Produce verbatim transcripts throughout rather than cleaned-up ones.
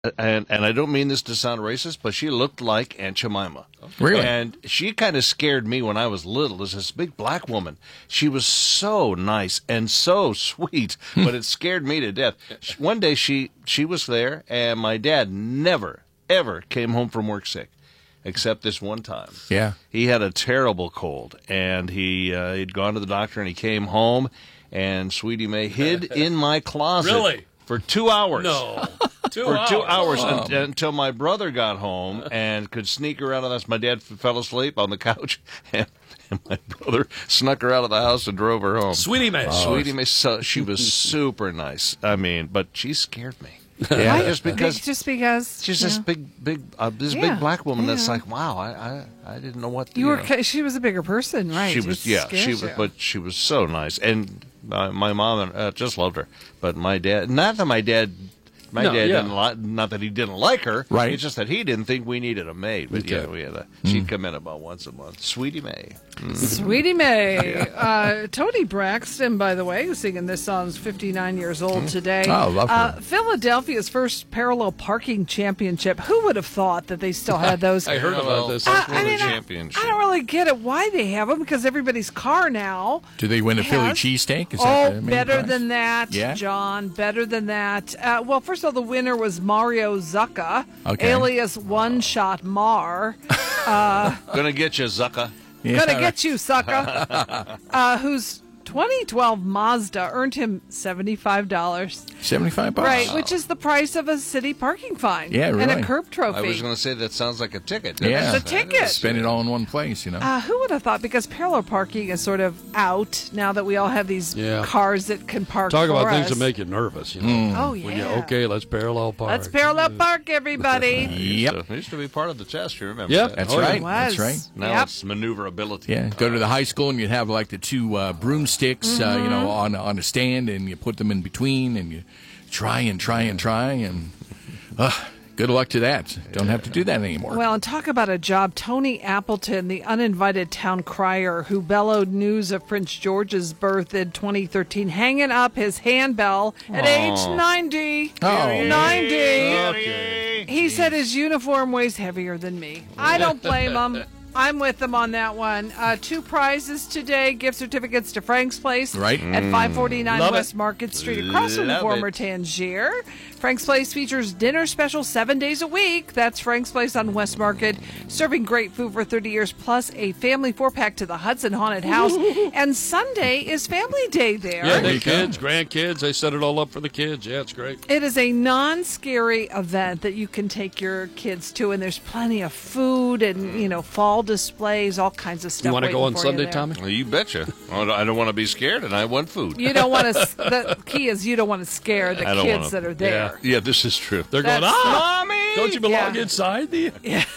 and and I don't mean this to sound racist, but she looked like Aunt Jemima. Really? And she kind of scared me when I was little. There's this big black woman. She was so nice and so sweet, but it scared me to death. One day she she was there, and my dad never, ever came home from work sick, except this one time. Yeah. He had a terrible cold, and he, uh, he'd gone to the doctor, and he came home, and Sweetie Mae hid in my closet. Really? For two hours. No. Two For hours. two hours Oh. un- until my brother got home and could sneak her out of the house. My dad f- fell asleep on the couch, and, and my brother snuck her out of the house and drove her home. Sweetie Mae. Sweetie Mae, so, she was super nice. I mean, but she scared me. Yeah. Why? Just because just because she's you this know, big, big, uh, this Yeah, big black woman that's yeah. like, wow, I, I, I didn't know what. you were. know. ca- She was a bigger person, right? She It was, yeah, scares she was, you. but she was so nice, and uh, my mom uh, just loved her. But my dad, not that my dad, my No, dad yeah. didn't like, not that he didn't like her, Right. It's just that he didn't think we needed a maid. But Okay. yeah, we had a. She'd come in about once a month. Sweetie Mae. Sweetie Mae. uh, Tony Braxton, by the way, who's singing this song, is fifty-nine years old today. Oh, love her. Uh, Philadelphia's first parallel parking championship. Who would have thought that they still had those? I heard about this. Uh, That's I one of mean, the I- championship. I don't really get it why they have them, because everybody's car now. Do they win a Philly has- cheesesteak? Is that Oh, the main better prize? than that, Yeah? John. Better than that. Uh, well, first of all, the winner was Mario Zucca, Okay. alias One Shot Mar. Gonna get you, Zucka. Yeah, Gonna right. get you, sucker. uh, whose twenty twelve Mazda earned him seventy-five dollars. seventy-five bucks. Right, which is the price of a city parking fine. Yeah, And really. a curb trophy. I was gonna say that sounds like a ticket. Yeah. It's a ticket. Spend it all in one place, you know. Uh, who would have thought? Because parallel parking is sort of out now that we all have these Yeah. cars that can park Talk for about us. things that make you nervous, you know. Oh, When you, yeah. okay, let's parallel park. Let's parallel park, everybody. Yep. It used to be part of the test. You remember? Yep. that? That's Oh, yeah. right. It That's was. right. Now Yep. it's maneuverability. Yeah, go to the high school and you'd have like the two uh, broomsticks, uh, you know, on on a stand, and you put them in between, and you try and try and try, and uh, good luck to that. Don't have to do that anymore. Well, and talk about a job. Tony Appleton, the uninvited town crier who bellowed news of Prince George's birth in twenty thirteen, hanging up his handbell at age ninety. Oh. ninety. Okay. He said his uniform weighs heavier than me. I don't blame him. I'm with him on that one. Uh, two prizes today, gift certificates to Frank's Place Right. at five forty-nine Love West it. Market Street, across from the Love former it. Tangier. Frank's Place features dinner special seven days a week. That's Frank's Place on West Market, serving great food for thirty years, plus a family four-pack to the Hudson Haunted House. And Sunday is Family Day there. Yeah, There the you go. kids, grandkids, they set it all up for the kids. Yeah, it's great. It is a non-scary event that you can take your kids to, and there's plenty of food and, you know, fall displays, all kinds of stuff. You want to go waiting on for you Sunday, there. Tommy? Well, you betcha. I don't- I don't want to be scared, and I want food. You don't want to. The key is you don't want to scare the I don't kids wanna- that are there. Yeah, this is true. They're going, That's- ah, Mommy! don't you belong Yeah. inside the...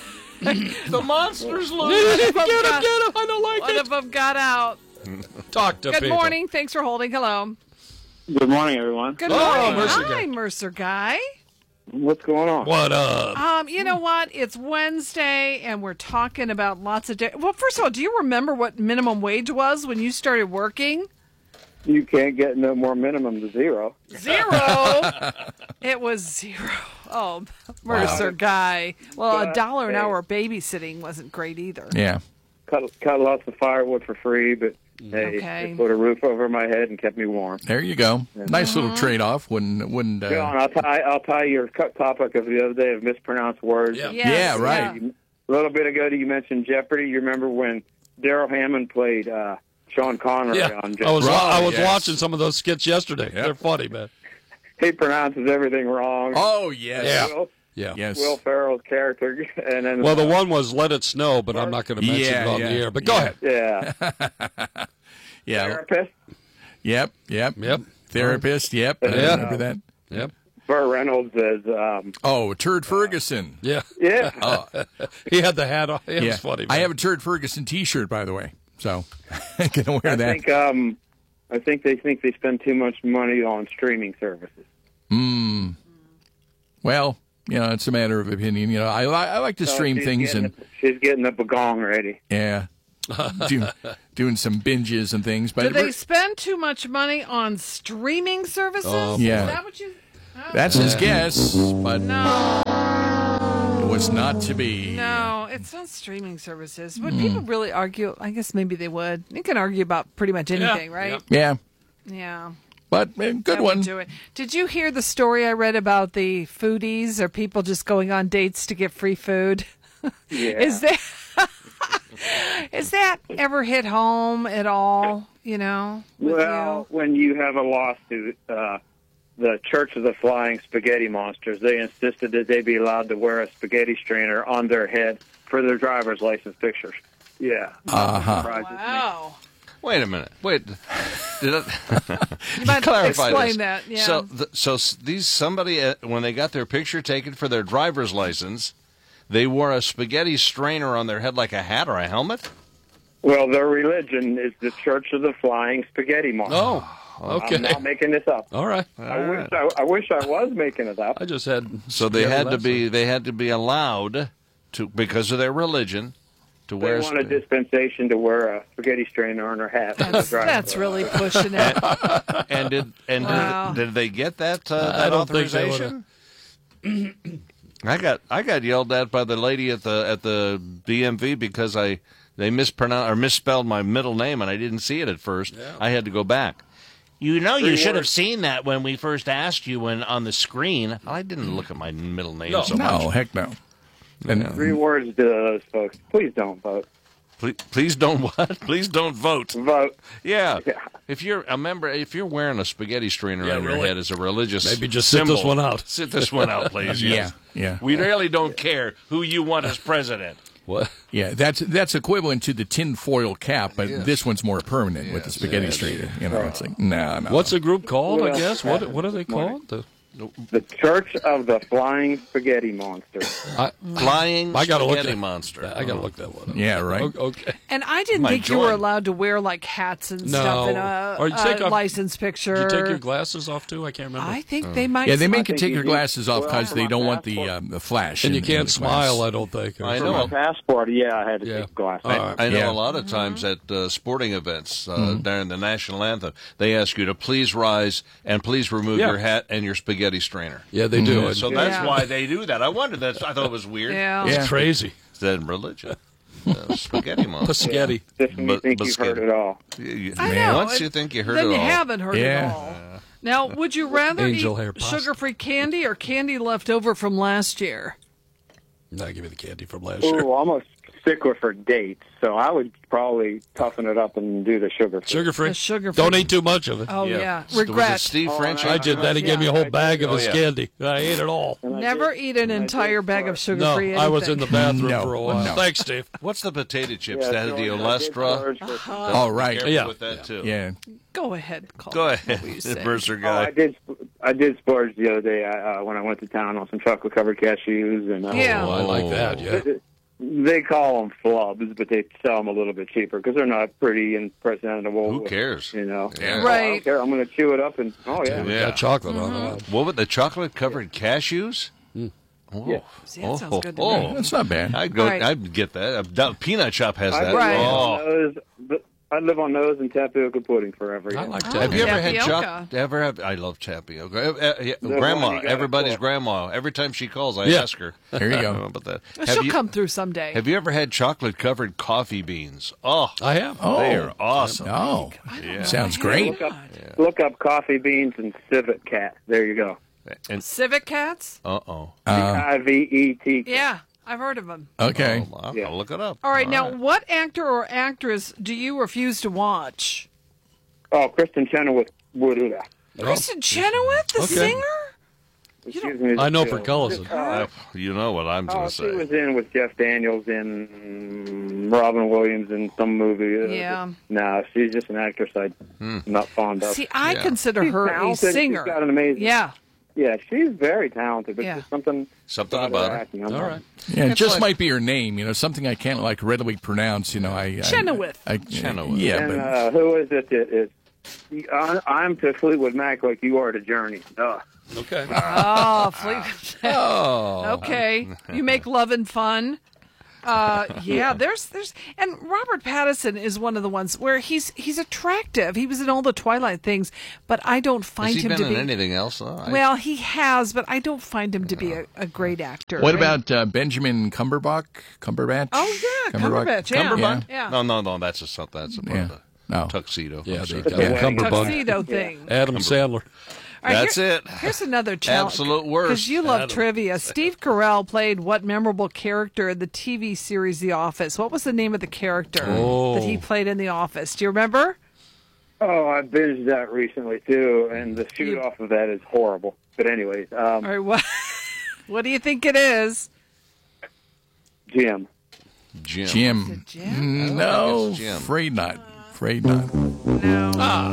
The monster's One loose. of them Get him, got- get him, I don't like One it. of them got out. Talk to Good people. morning. Thanks for holding. Hello. Good morning, everyone. Good Oh, morning. Mercer Hi, guy. Mercer guy. What's going on? What up? Um, you know what? It's Wednesday, and we're talking about lots of. Di- well, first of all, do you remember what minimum wage was when you started working? You can't get no more minimum to zero. Zero. It was zero. Oh, Mercer guy. Well, a Uh, dollar an hey. hour babysitting wasn't great either. Yeah. Cut, cut lots of firewood for free, but hey, Okay. it put a roof over my head and kept me warm. There you go. Nice little trade-off. Wouldn't wouldn't. Uh, John, I'll tie, I'll tie your cut topic of the other day of mispronounced words. Yeah. Yes, Yeah, right. A little bit ago, you mentioned Jeopardy. You remember when Daryl Hammond played uh, Sean Connery Yeah, on I was Jeopardy? wa- I was yes. watching some of those skits yesterday. They're funny, man. He pronounces everything wrong. Oh yes. Yeah. Will, Yeah. Yes. Will Ferrell's character, and then Well, the one was "Let It Snow," but I'm not going to mention Yeah, it on yeah. the air. But go Yeah. ahead. yeah, Yeah. therapist. Yep. Yep. Yep. Therapist. Yep. I Yeah. remember that. Yep. Burt Reynolds as um, Oh, Turd Ferguson. Yeah. yeah. Oh, He had the hat on. It yeah. was funny. I man. have a Turd Ferguson T-shirt, by the way. So I'm gonna wear I that. think um, I think they think they spend too much money on streaming services. Mm. Well, you know, it's a matter of opinion. You know, I, li- I like to So stream she's things getting and the- she's getting the bagong ready. yeah, do, doing some binges and things. But Do they spend too much money on streaming services? Oh, Yeah. Is that what you? That's his guess, but No, it was not to be. no, it's not streaming services. Would people really argue? I guess maybe they would. You can argue about pretty much anything, right? Yeah, Yeah. but uh, good That one. would do it. Did you hear the story I read about the foodies or people just going on dates to get free food? Yeah. Is that is that ever hit home at all? You know, with Well, when you have a lawsuit, uh, the Church of the Flying Spaghetti Monsters, they insisted that they be allowed to wear a spaghetti strainer on their head for their driver's license pictures. Yeah. Uh-huh. you? Wow. Wait a minute. Wait. Did I You might clarify explain this? that. Yeah. So, the, so s- these somebody uh, when they got their picture taken for their driver's license, they wore a spaghetti strainer on their head like a hat or a helmet. Well, their religion is the Church of the Flying Spaghetti Monsters. Oh, okay. I'm not making this up. All right. I wish I, I wish I was making it up. I just had. So they had to last be week. they had to be allowed to because of their religion to They wear. want a sp- dispensation to wear a spaghetti strainer on their hat. that's, that's really pushing it. and did and Wow. did, did they get that uh, I that don't think they authorization? I got I got yelled at by the lady at the at the B M V because I they mispronounced or misspelled my middle name and I didn't see it at first. I had to go back. You know, you Three should have words. seen that when we first asked you when on the screen. I didn't look at my middle name No. so No, much. heck no. And Three words to those folks. Please don't vote. Please, please don't what? Please don't vote. Vote. Yeah. Yeah. If you're a member, if you're wearing a spaghetti strainer Yeah, on your really. head as a religious Maybe just sit symbol, this one out. Sit this one out, please. yeah, Yes. yeah, We really don't care who you want as president. What? yeah. That's that's equivalent to the tinfoil cap, but Yes. this one's more permanent with the Yes, spaghetti yes. strainer. You know, it's like no, no. What's the group called? I Well, guess. What What are they called? The, The Church of the Flying Spaghetti Monsters. I, Flying I gotta look spaghetti that- monster. I gotta look that one up. Yeah, right. O- Okay. And I didn't My think you were joint. allowed to wear like hats and No. stuff in a, Or you take a off- license picture. Did you take your glasses off too? I can't remember. I think they might. Yeah, they make I you think take you your do- glasses off well, because for they my don't want the passport. um, the flash. and in- you in can't the smile. glass. I don't think. or I For know. something. my passport, yeah, I had to Yeah. take glasses. All right. I know Yeah. a lot of times at uh, sporting events uh, during the national anthem, they ask you to please rise and please remove Yeah. your hat and your spaghetti strainer. Yeah, they do. So And that's Yeah. why they do that. I wondered that. I thought it was weird. Yeah. Yeah. it's crazy. Then religion. Uh, spaghetti monster. Spaghetti. Just when you But- think but you've heard skinny. it all. You- you- I know. Once you It- think you heard then it you all. haven't heard Yeah. it all. Now, would you rather Angel eat hair pasta. sugar-free candy or candy left over from last year? No, give me the candy from last year. Ooh, I'm a stickler for dates, so I would probably toughen it up and do the sugar. Sugar free. The sugar-free. Don't eat too much of it. Oh yeah, Was it regret. Steve Oh, French? and I did that. He gave me a whole bag of Oh, his yeah. candy. I ate it all. Never eat an entire bag of No, sugar-free. I was anything. in the bathroom No, for a while. no. Thanks, Steve. What's the potato chips? Yeah, that had so the I did olestra. splurge for- Oh, right. Careful Yeah. with that too. Yeah. Go ahead, Cole. Go What were you ahead, saying? Mercer Oh, I guy. did. I did splurge the other day uh, when I went to town on some chocolate covered cashews, and uh, Yeah. Oh, I like that. Yeah. they call them flubs, but they sell them a little bit cheaper because they're not pretty and presentable. Who cares? You know, Yeah. Oh, I Right. don't care. I'm going to chew it up, and oh yeah, Yeah. Got chocolate on Mm-hmm. it. What with the chocolate covered cashews? Oh. Yeah. See, that sounds good to me. oh. That's not bad. I'd go. Right. I'd get that. A du- Peanut Shop has I that. live Right. on Oh. those, but I live on those and tapioca pudding forever. I yeah. like Oh. that. Have you ever had Tapioca. choc? Ever have? I love tapioca. Uh, uh, yeah, The one grandma, you gotta everybody's cook. grandma. Every time she calls, I Yeah. ask her. There you go. I don't know about that. Well, Have she'll you, come through someday. have you ever had chocolate covered coffee beans? Oh, I have. Oh. they are awesome. Oh, Yeah. sounds great. Look up, look up coffee beans and civet cat. There you go. And Civic cats? uh oh. I V E T. Yeah, I've heard of them. Okay. Oh, I'll Yeah. I'll look it up. All right, now, what actor or actress do you refuse to watch? Oh, Kristen Chenoweth. Would Kristen Chenoweth, the Okay. singer? Excuse me. I know Jill. for Cullison. Uh, you know what I'm going Oh, to she say. was in with Jeff Daniels and Robin Williams in some movie. Uh, Yeah. No, she's just an actress I'm not fond of. See, I Yeah. consider She's her a talented. singer. She's got an amazing. Yeah. Yeah, she's very talented, but Yeah. there's something Something her about her. acting. I'm All not- right. Yeah, it It's just like- might be her name. You know, something I can't like readily pronounce. You know, I, I Chenoweth. I, Chenoweth. Yeah, And but uh, who is it that is? I- I'm to Fleetwood Mac like you are to Journey. Ugh. Okay. Oh, Fleetwood. Oh. Okay. You make love and fun. Uh, yeah, there's there's and Robert Pattinson is one of the ones where he's he's attractive. He was in all the Twilight things, but I don't find Has he him been to in be anything else? Though? I- Well, he has, but I don't find him to be a, a great actor. What about uh, Benjamin Cumberbatch? Cumberbatch? Oh yeah, Cumberbatch. Yeah. Cumberbatch? Yeah. No, no, no. That's a something. That's a part Yeah. of the No. tuxedo. Yeah, I'm they sorry. got Yeah. the Cumberbund. Tuxedo thing. Adam Sandler. All right, That's here- it. Here's another challenge. Absolute worst. Because you love trivia. Steve Carell played what memorable character in the T V series The Office? What was the name of the character Oh. that he played in The Office? Do you remember? Oh, I binged that recently too, and the shoot off of that is horrible. But anyways, um, All right, what, what do you think it is? Jim. Jim. Jim. Jim? No, it's Jim. afraid not. Afraid not. No.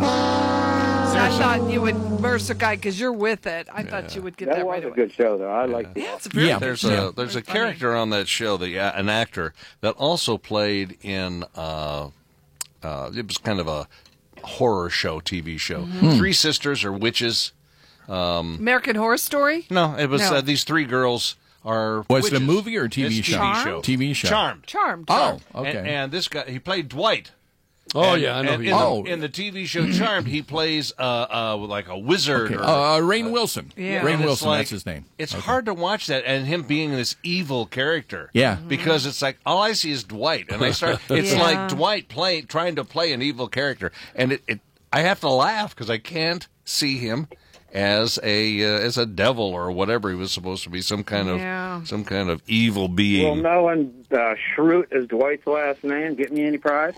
So I thought you would, Mercer guy, because you're with it. I thought you would get that, That right was a away. good show, though. I liked it. Yeah, it's a very Yeah. good There's show. a there's a Very funny. character on that show, the uh, an actor that also played in uh, uh, it was kind of a horror show, T V show. Mm-hmm. Three sisters or witches. American Horror Story? No, it was No. Uh, these three girls are. Was it a witches. movie or a T V It's show? T V show. T V show. Charmed. Charmed. Oh, okay. And, and this guy, he played Dwight. Oh, And- yeah, I know. and who in, you the, Oh. in the T V show Charmed, he plays uh, uh, like a wizard. Okay. Or, Uh, Rainn Wilson. Yeah. Rainn and it's Wilson, like- that's his name. It's Okay. hard to watch that and him being this evil character. Yeah. Because it's like all I see is Dwight, and I start. It's Yeah. like Dwight playing, trying to play an evil character, and it. it I have to laugh because I can't see him as a uh, as a devil or whatever he was supposed to be, some kind Yeah. of some kind of evil Well, being. knowing uh, Schrute is Dwight's last name, get me any prize?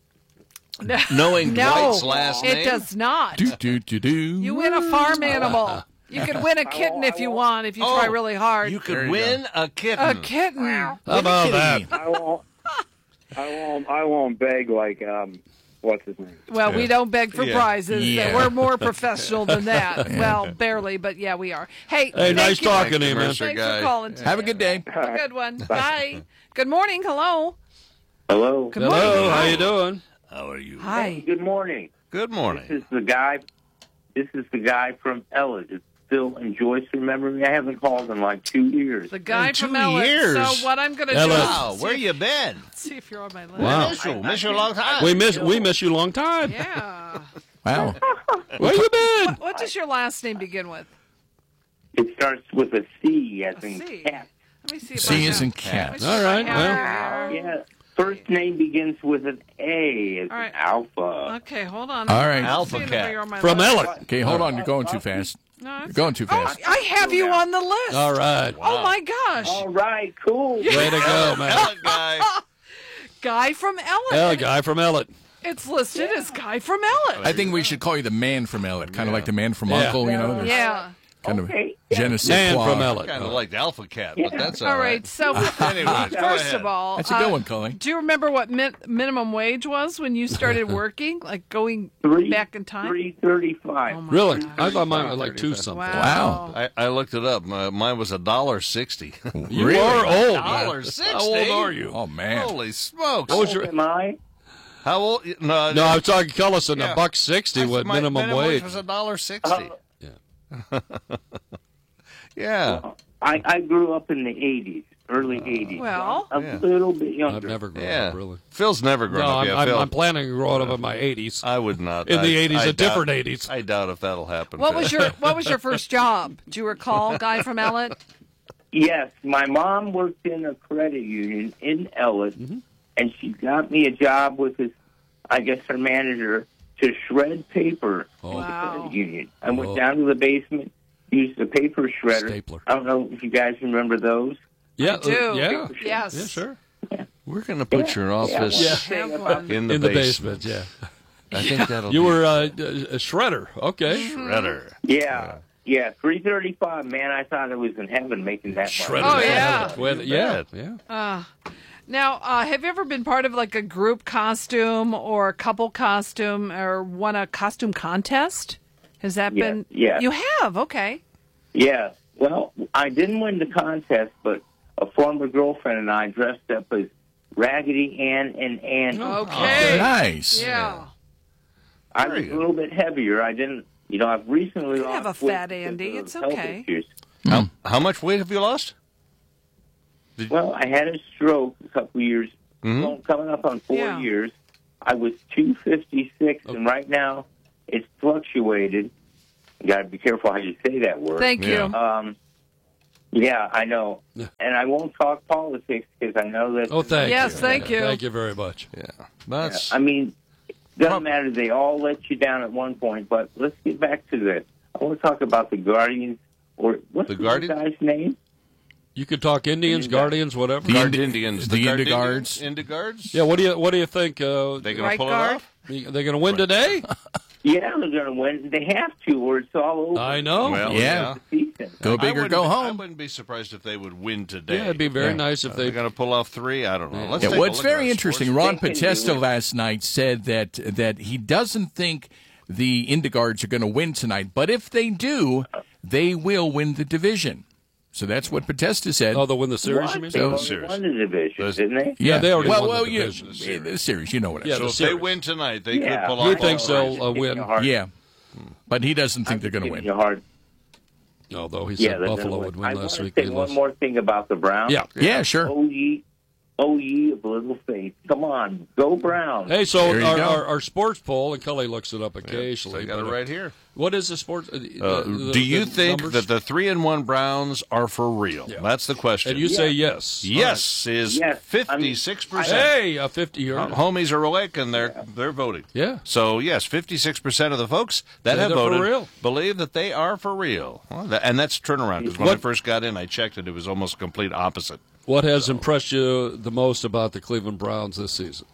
Knowing No, Dwight's last it name, does not. Do, do, do, do. You win a farm animal. You could win a kitten if you want, if you try Oh, really hard. you There could you win a kitten. A kitten. How about that? I won't. I won't. I won't beg like um, what's his name? Well, we don't beg for Yeah. prizes. Yeah. We're more professional than that. Well, barely, but yeah, we are. Hey, Hey, thank nice you. talking to you, man. Mercer Thanks guy. for calling. Have a good day. Have a good one. Bye. Good morning. Hello. Hello. Good Hello, morning. how Hi. you doing? How are you? Hi. Good morning. Good morning. This is the guy. This is the guy from Ellis. It's Phil and Joyce. Remember me? I haven't called in like two years. The guy In from two Ellis. years. So what I'm going to do Ellis. is Wow, where see, you been? see if you're on my list. Wow. Miss you, miss you a long time. We miss we miss you a long time. Yeah. Wow. Where you been? What does your last name begin with? It starts with a C, as A in C. cat. Let me see if I C have- is in let me cat. see All if I right, have well. it here. Yeah. First name begins with an A, as All right. in Alpha. Okay, hold on. All right. I'm Alpha seeing cat. if you're on my From list. Elliot. Okay, hold on. You're going too fast. No, You're it's- going too Oh, fast. I have you on the list. All right. Oh my gosh. All right, cool. Way to go, man. Ellen guy. Guy from Elliot. Hell, guy from Elliot. It's listed as Guy from Elliot. I think we should call you the man from Elliot, kind of like the man from Yeah. Uncle, you know? There's Yeah. Kind Okay. of je ne sais Man quoi. from Elliot. Kind of like the Alpha Cat, but that's all, All right. So, Anyways, go first ahead. of all, That's a good uh, one, Cully. do you remember what min- minimum wage was when you started working? Like going Three, back in time? Three thirty-five. Oh my Really? God. I thought mine was like two something. Wow. Wow. I, I looked it up. My, mine was a dollar sixty. You Really? are old, Dollar man. sixty. How old are you? Oh, man. Holy smokes! What was your? Am I? How old? No, No, I'm talking Cullison, Yeah. a buck sixty I- with my minimum, minimum wage. was a dollar sixty. Uh, Yeah. Yeah. I, I grew up in the eighties, early eighties. Well. a Yeah. little bit younger. I've never grown Yeah. up, really. Phil's never grown No, up I'm, yet. I'm, Phil. I'm planning to grow up in my eighties. I would not. In the I- eighties, I a doubt- different eighties. I doubt if that'll happen. What Phil. was your What was your first job? Do you recall, Guy from Elliot? Yes, my mom worked in a credit union in Ellis, Mm-hmm. and she got me a job with his, I guess, her manager to shred paper Oh. in the Wow. credit union. I went Oh. down to the basement, used the paper shredder. Stapler. I don't know if you guys remember those. Yeah, do. uh, yeah, Yes. yeah, sure. We're going to put your office Yeah. Have one. in the in the basement. basement, yeah. I think that'll You be were uh, a shredder, okay. shredder. Yeah, yeah, three thirty-five. Man, I thought I was in heaven making that money. Oh, yeah. Well, yeah, bad. yeah. Now, uh, have you ever been part of like a group costume or a couple costume or won a costume contest? Has that Yeah, been? yeah. You have. Okay. Yeah. Well, I didn't win the contest, but a former girlfriend and I dressed up as Raggedy Ann and Andy. Okay. Nice. Yeah. I was a little bit heavier. I didn't, you know, I've recently have lost a fat weight because Andy. of It's health okay. issues. How, how much weight have you lost? Well, I had a stroke a couple years, Mhm. well, coming up on four Yeah. years. I was two fifty-six, and right now it's fluctuated. You got to be careful how you say that word. Thank Yeah. you. Um, yeah, I know. And I won't talk politics because I know that. Oh, thank Yes, you. thank you. Thank you very much. Yeah, that's I mean, doesn't matter. They all let you down at one point. But let's get back to this. I want to talk about the Guardians. Or what's The the, Guardians? guy's name? You could talk Indians, Guardians, whatever. The Guard Indi- Indians, the Guard Indigards. Indians, Indigards. Yeah, what do you what do you think? Uh, they gonna Right pull guard? it off? they're going to win today? Yeah, they're going to win. They have to, or it's all over. I know. Well, Yeah. The season. Go I big or wouldn't go be- I home. wouldn't be surprised if they would win today. Yeah, it'd be very Yeah. nice if They're they. going to pull off three. I don't know. Let's Yeah, take a what's look at very our interesting, sports. Ron They can do Podesta it. last night said that that he doesn't think the Indigards are going to win tonight, but if they do, they will win the division. So that's what Podesta said. Oh, they'll win the series, you What? mean? They So- only Series. won the division, Those- didn't they? Yeah, they already well, won well, the yeah, division. yeah, the series, you know what I Yeah, said. So the if they series. win tonight, they Yeah. could pull He off. thinks all they'll uh, It's win. hard. Yeah, but he doesn't think they're going to It's win. hard. Although he Yeah, said they're Buffalo gonna would win. I win want last to week. say They one lost. more thing about the Browns. Yeah. Yeah, sure. Oh ye, oh ye of little faith. Come on, go Browns. Hey, so There you our, go. our, our sports poll, and Kelly looks it up occasionally. They got it but, uh, right here. What is the sports? Uh, Uh, the- the- do you the think numbers? that the three and one Browns are for real? Yeah. That's the question. And you say yes. yes is Yes. fifty-six All right. percent. Hey, a fifty year. Homies are awake and they're they're voting. Yeah. So yes, fifty-six percent of the folks that Say have they're for voted real. believe that they are for real. Well, that, and that's turnaround because when I What- first got in, I checked it; it was almost complete opposite. What has impressed you the most about the Cleveland Browns this season?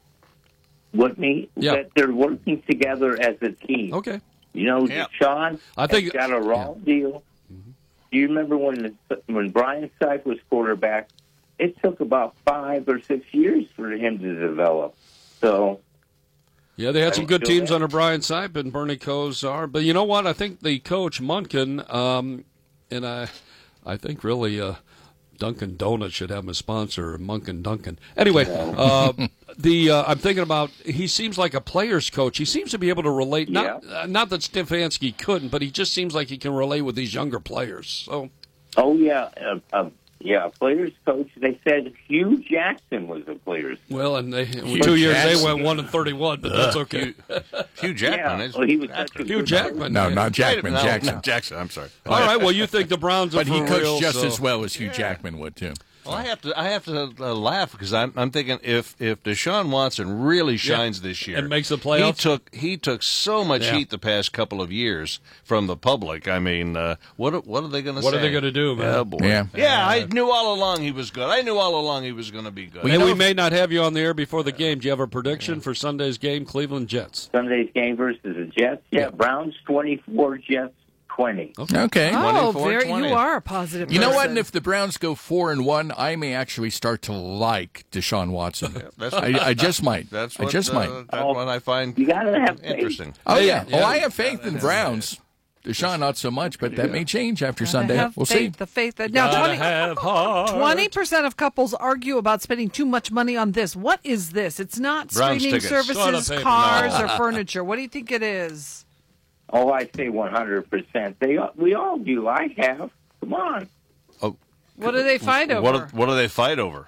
What me? Yeah. That they're working together as a team. Okay. You know, Yeah. Sean I think- has got a raw deal. Do you remember when the, when Brian Sipe was quarterback? It took about five or six years for him to develop. So Yeah, they had some good Still teams there. under Brian Sipe and Bernie Kosar. But you know what? I think the coach, Munkin, um, and I I think really uh, Dunkin' Donuts should have him as sponsor, Munkin Dunkin'. Anyway, uh, the uh, I'm thinking about, he seems like a player's coach. He seems to be able to relate. Not, uh, not that Stefanski couldn't, but he just seems like he can relate with these younger players. So, Oh yeah, uh, uh, yeah. Players coach. They said Hugh Jackson was a players. well, and they, two years they went one and thirty-one, but that's okay. Hugh Jackman Yeah, is well, he was such a Hugh good- Jackman. No, man. not Jackman. No, Jackson. no, Jackson. I'm sorry. All right, well, you think the Browns are But he for coached real, just so- as well as Hugh Jackman would too. Well, I have to I have to uh, laugh because I'm I'm thinking if if Deshaun Watson really shines this year And makes the he playoffs? took he took so much Yeah. heat the past couple of years from the public. I mean, uh, what are- what are they going to say? What are they gonna do, man? Oh, boy. Yeah. yeah. I knew all along he was good. I knew all along he was going to be good. Hey, we may not have you on the air before the game. Do you have a prediction for Sunday's game, Cleveland Jets? Sunday's game versus the Jets. Yeah, Browns twenty-four, Jets twenty. Okay. Oh, twenty-four very, twenty. you are a positive You know what? person. And if the Browns go four and one, I may actually start to like Deshaun Watson. that's I, I just might. That's I what just uh, might. that's what I find You gotta have faith. interesting. Oh Hey, yeah. yeah. Oh, I have faith in the Browns. Deshaun not so much, but that may change after Gotta Sunday. have We'll faith, see. The faith that now Gotta 20 have heart. twenty percent of couples argue about spending too much money on this. What is this? It's not Browns streaming tickets. services, Toilet paper. cars, No. or furniture. What do you think it is? Oh, I say one hundred percent. They we all do. I have. Come on. What do they fight over? What do, what do they fight over?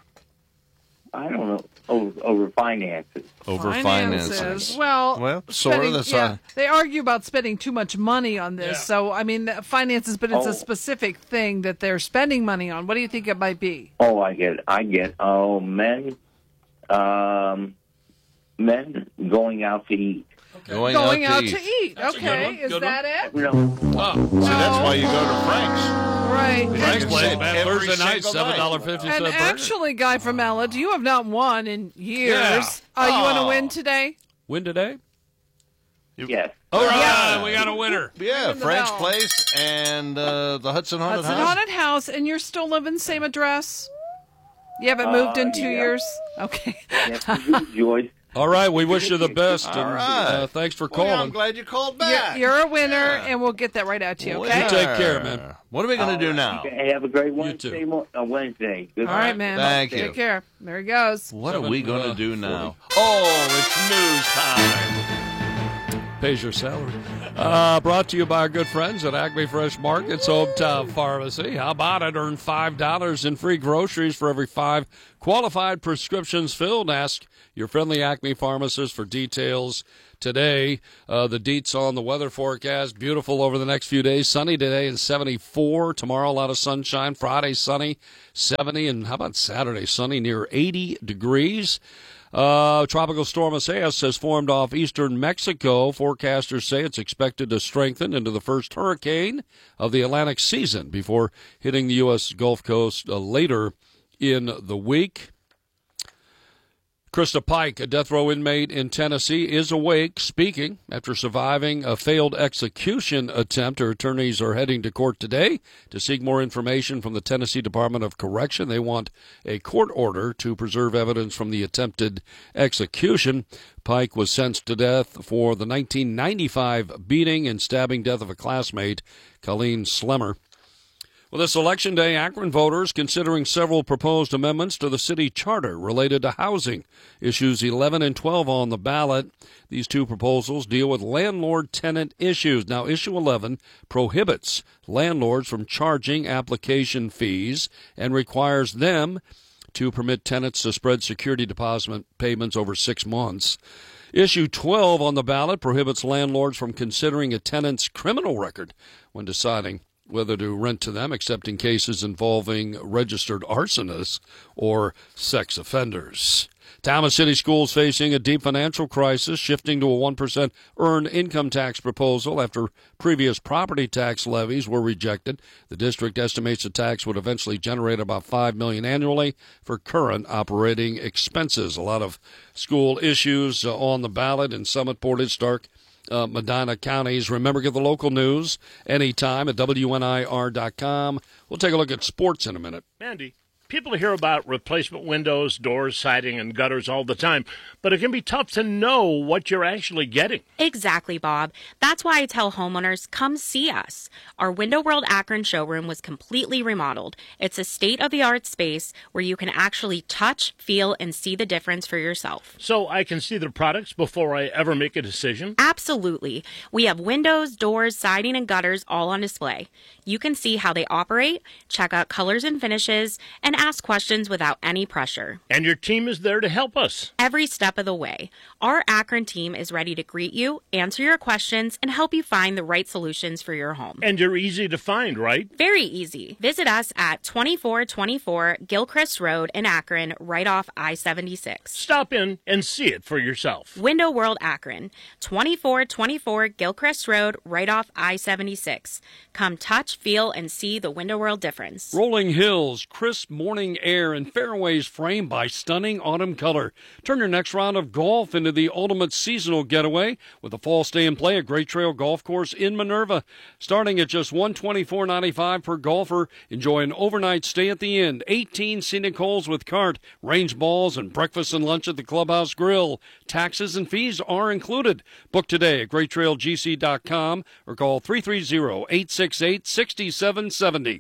I don't know. Over, over finances. Over Finances. finances. Well, Well, sort of, spending- that's, yeah, uh, they argue about spending too much money on this. Yeah. So, I mean, the finances, but it's Oh. a specific thing that they're spending money on. What do you think it might be? Oh, I get. I get. Oh, men. Um, men going out to eat. Going, Going out, out to to eat. eat. That's a good Okay, one. is Good that it? You know, Oh, See, that's why you go to Frank's. Right. Frank's can place, sit man. every Thursday night, single seven night. dollar fifty And cent burger. actually, Guy from Ella, you have not won in years. Yeah. Uh, you want to Oh. win today? Win today? yes. All right, Yeah. we got a winner. Yeah, Ringing the Frank's bell. Place and uh, the Hudson Haunted Hudson House. Haunted House, and you're still living same address? You haven't moved Uh, in two yeah. years? Okay. Yes, we do, Joyce. All right, we wish you the best, All and right. uh, thanks for Well, yeah, I'm calling. glad you called You're, back. you're a winner, Yeah. and we'll get that right out to you, okay? You take care, man. What are we going to do now? Hey, have a great too. Wednesday. Mo- uh, Wednesday. Good All right, man. Thank Take you. care. There he goes. What are Seven, we going to uh, do now? Oh, it's news time. Pays your salary. Uh, brought to you by our good friends at Acme Fresh Market's Hometown Pharmacy. How about it? Earn five dollars in free groceries for every five qualified prescriptions filled. Ask your friendly Acme pharmacist for details today. Uh, the deets on the weather forecast. Beautiful over the next few days. Sunny today and seventy-four. Tomorrow, a lot of sunshine. Friday, sunny, seventy. And how about Saturday? Sunny, near eighty degrees. Uh, tropical storm Isaias has formed off eastern Mexico. Forecasters say it's expected to strengthen into the first hurricane of the Atlantic season before hitting the U S Gulf Coast uh, later in the week. Krista Pike, a death row inmate in Tennessee, is awake, speaking after surviving a failed execution attempt. Her attorneys are heading to court today to seek more information from the Tennessee Department of Correction. They want a court order to preserve evidence from the attempted execution. Pike was sentenced to death for the nineteen ninety-five beating and stabbing death of a classmate, Colleen Slemmer. Well, this election day, Akron voters considering several proposed amendments to the city charter related to housing. Issues eleven and twelve on the ballot. These two proposals deal with landlord-tenant issues. Now, issue eleven prohibits landlords from charging application fees and requires them to permit tenants to spread security deposit payments over six months. Issue twelve on the ballot prohibits landlords from considering a tenant's criminal record when deciding whether to rent to them, except in cases involving registered arsonists or sex offenders. Tama City Schools facing a deep financial crisis, shifting to a one percent earned income tax proposal after previous property tax levies were rejected. The district estimates the tax would eventually generate about five million dollars annually for current operating expenses. A lot of school issues uh, on the ballot in Summit, Portage, Stark, Uh, Medina counties. Remember, get the local news anytime at W N I R dot com. We'll take a look at sports in a minute. Mandy, people hear about replacement windows, doors, siding, and gutters all the time, but it can be tough to know what you're actually getting. Exactly, Bob. That's why I tell homeowners, come see us. Our Window World Akron showroom was completely remodeled. It's a state-of-the-art space where you can actually touch, feel, and see the difference for yourself. So I can see the products before I ever make a decision? Absolutely. We have windows, doors, siding, and gutters all on display. You can see how they operate, check out colors and finishes, and ask questions without any pressure. And your team is there to help us. Every step of the way. Our Akron team is ready to greet you, answer your questions, and help you find the right solutions for your home. And you're easy to find, right? Very easy. Visit us at twenty-four twenty-four Gilchrist Road in Akron, right off I seventy-six. Stop in and see it for yourself. Window World Akron, twenty-four twenty-four Gilchrist Road, right off I seventy-six. Come touch, feel, and see the Window World difference. Rolling hills, crisp morning air, and fairways framed by stunning autumn color. Turn your next round of golf into the ultimate seasonal getaway with a fall stay and play at Great Trail Golf Course in Minerva. Starting at just one hundred twenty-four dollars and ninety-five cents per golfer, enjoy an overnight stay at the Inn, eighteen scenic holes with cart, range balls, and breakfast and lunch at the Clubhouse Grill. Taxes and fees are included. Book today at great trail g c dot com or call three three zero, eight six eight, six seven seven zero.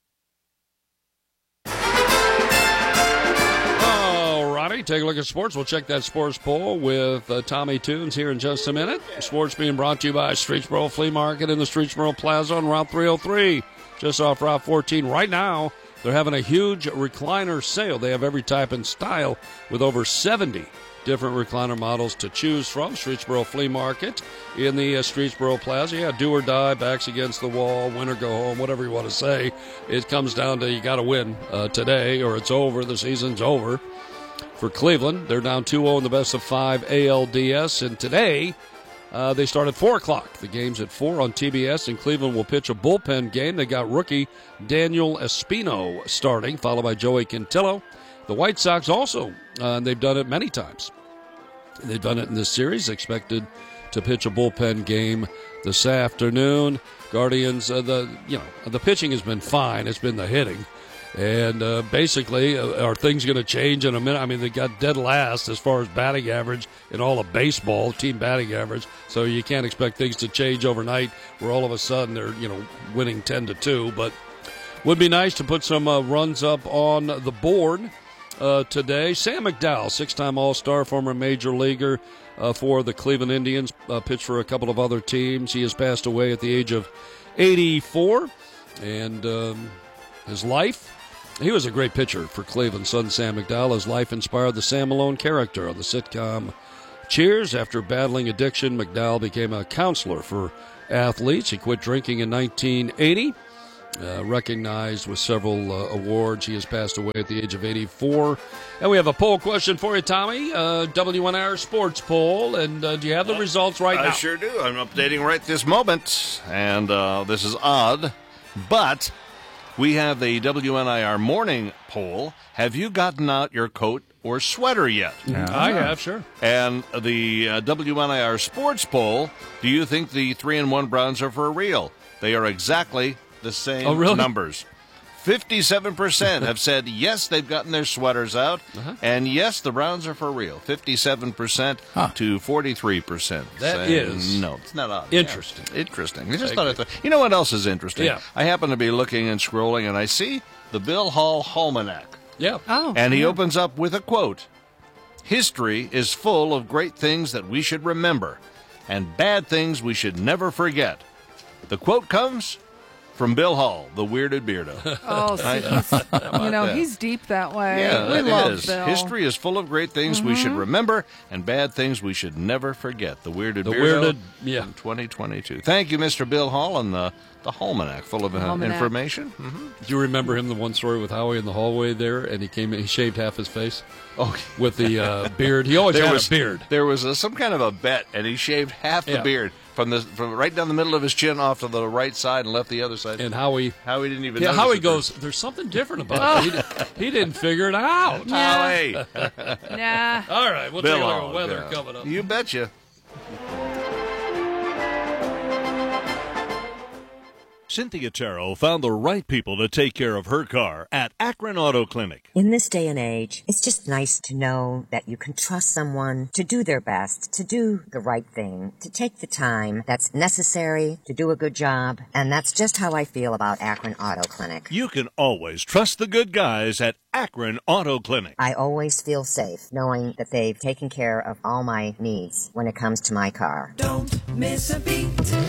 Alrighty, take a look at sports. We'll check that sports poll with uh, Tommy Tunes here in just a minute. Sports being brought to you by Streetsboro Flea Market in the Streetsboro Plaza on Route three oh three, just off Route fourteen. Right now, they're having a huge recliner sale. They have every type and style with over seventy different recliner models to choose from. Streetsboro Flea Market in the uh, Streetsboro Plaza. Yeah, do or die, backs against the wall, win or go home, whatever you want to say. It comes down to you got to win uh, today or it's over. The season's over. For Cleveland, they're down two oh in the best of five A L D S, and today uh, they start at four o'clock. The game's at four on T B S, and Cleveland will pitch a bullpen game. They got rookie Daniel Espino starting, followed by Joey Cantillo. The White Sox also, uh, and they've done it many times. They've done it in this series, expected to pitch a bullpen game this afternoon. Guardians, uh, the you know the pitching has been fine. It's been the hitting. And uh, basically, uh, are things going to change in a minute? I mean, they got dead last as far as batting average in all of baseball, team batting average. So you can't expect things to change overnight where all of a sudden they're, you know, winning ten to two. But would be nice to put some uh, runs up on the board. uh, today. Sam McDowell, six-time All-Star, former major leaguer uh, for the Cleveland Indians, uh, pitched for a couple of other teams. He has passed away at the age of eighty-four. And um, his life, he was a great pitcher for Cleveland's son, Sam McDowell. His life inspired the Sam Malone character on the sitcom Cheers. After battling addiction, McDowell became a counselor for athletes. He quit drinking in nineteen eighty. Uh, recognized with several uh, awards. He has passed away at the age of eighty-four. And we have a poll question for you, Tommy. Uh, W N I R sports poll. And uh, do you have the results right I now? I sure do. I'm updating right this moment. And uh, this is odd, but we have the W N I R morning poll. Have you gotten out your coat or sweater yet? Yeah. I have, sure. And the uh, W N I R sports poll, do you think the three and one Browns are for real? They are exactly the same oh, really? numbers. fifty-seven percent have said yes, they've gotten their sweaters out, uh-huh. and yes, the Browns are for real. fifty-seven percent huh. to forty-three percent. That is no, it's not odd. Interesting. Yeah. Interesting. I just I thought it, you know what else is interesting? Yeah. I happen to be looking and scrolling, and I see the Bill Hall Almanac. Yeah. Oh. And he yeah. opens up with a quote. History is full of great things that we should remember, and bad things we should never forget. The quote comes from Bill Hall, the Weirded Beardo. Oh, see, he's, you know, that? he's deep that way. Yeah, we it love is. Bill. History is full of great things mm-hmm. we should remember and bad things we should never forget. The Weirded the Beardo weirded, yeah. in twenty twenty-two. Thank you, Mister Bill Hall, and the, the Almanac, full of uh, Almanac. information. Mm-hmm. Do you remember him, the one story with Howie in the hallway there, and he came in, he shaved half his face oh. with the uh, beard? He always there had was, a beard. There was a, some kind of a bet, and he shaved half the yeah. beard. From the from right down the middle of his chin off to the right side and left the other side. And Howie, Howie didn't even. Yeah, notice Howie it goes. First. There's something different about it. He, he didn't figure it out. Howie. Nah. All right, we'll Bill take a look Hall, at weather yeah. coming up. You betcha. Cynthia Terrell found the right people to take care of her car at Akron Auto Clinic. In this day and age, it's just nice to know that you can trust someone to do their best, to do the right thing, to take the time that's necessary to do a good job. And that's just how I feel about Akron Auto Clinic. You can always trust the good guys at Akron Auto Clinic. I always feel safe knowing that they've taken care of all my needs when it comes to my car. Don't miss a beat.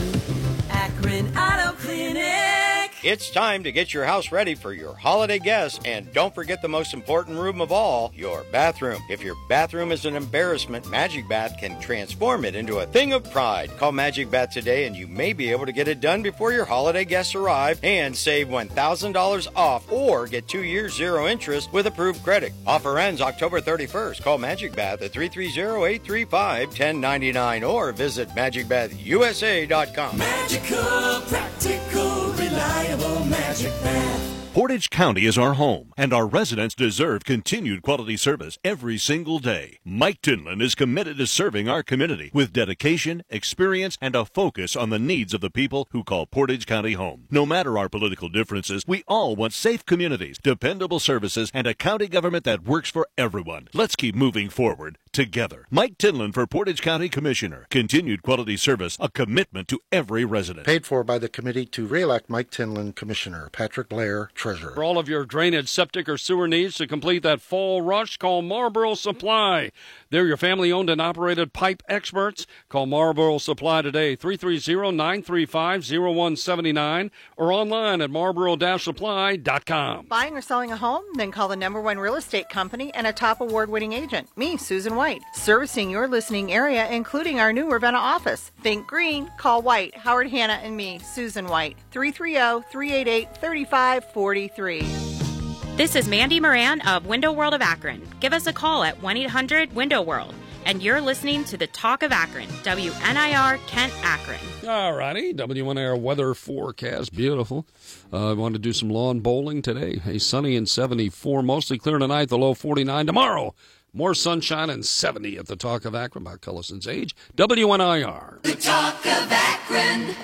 Akron Auto Clinic. It's time to get your house ready for your holiday guests, and don't forget the most important room of all, your bathroom. If your bathroom is an embarrassment, Magic Bath can transform it into a thing of pride. Call Magic Bath today and you may be able to get it done before your holiday guests arrive and save one thousand dollars off or get two years zero interest with approved credit. Offer ends October thirty-first. Call Magic Bath at three three zero, eight three five, one zero nine nine or visit magic bath u s a dot com. Magical, practical, reliable Magic Bath. Portage County is our home, and our residents deserve continued quality service every single day. Mike Tinlin is committed to serving our community with dedication, experience, and a focus on the needs of the people who call Portage County home. No matter our political differences, we all want safe communities, dependable services, and a county government that works for everyone. Let's keep moving forward together. Mike Tinlin for Portage County Commissioner. Continued quality service, a commitment to every resident. Paid for by the committee to re-elect Mike Tinlin Commissioner. Patrick Blair, Treasurer. For all of your drainage, septic, or sewer needs to complete that fall rush, call Marlboro Supply. They're your family-owned and operated pipe experts. Call Marlboro Supply today, three three zero, nine three five, zero one seven nine, or online at marlboro dash supply dot com. Buying or selling a home? Then call the number one real estate company and a top award-winning agent, me, Susan White, servicing your listening area, including our new Ravenna office. Think green, call White, Howard Hanna, and me, Susan White, three three zero, three eight eight, three five four three. This is Mandy Moran of Window World of Akron. Give us a call at one eight hundred window world. And you're listening to the Talk of Akron, W N I R Kent Akron. All righty, W N I R weather forecast, beautiful. Uh, I want to do some lawn bowling today. A sunny and seventy-four, mostly clear tonight, the low forty-nine. Tomorrow, more sunshine and seventy at the Talk of Akron by Cullison's Age. W N I R. The Talk of Akron.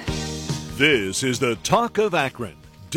This is the Talk of Akron.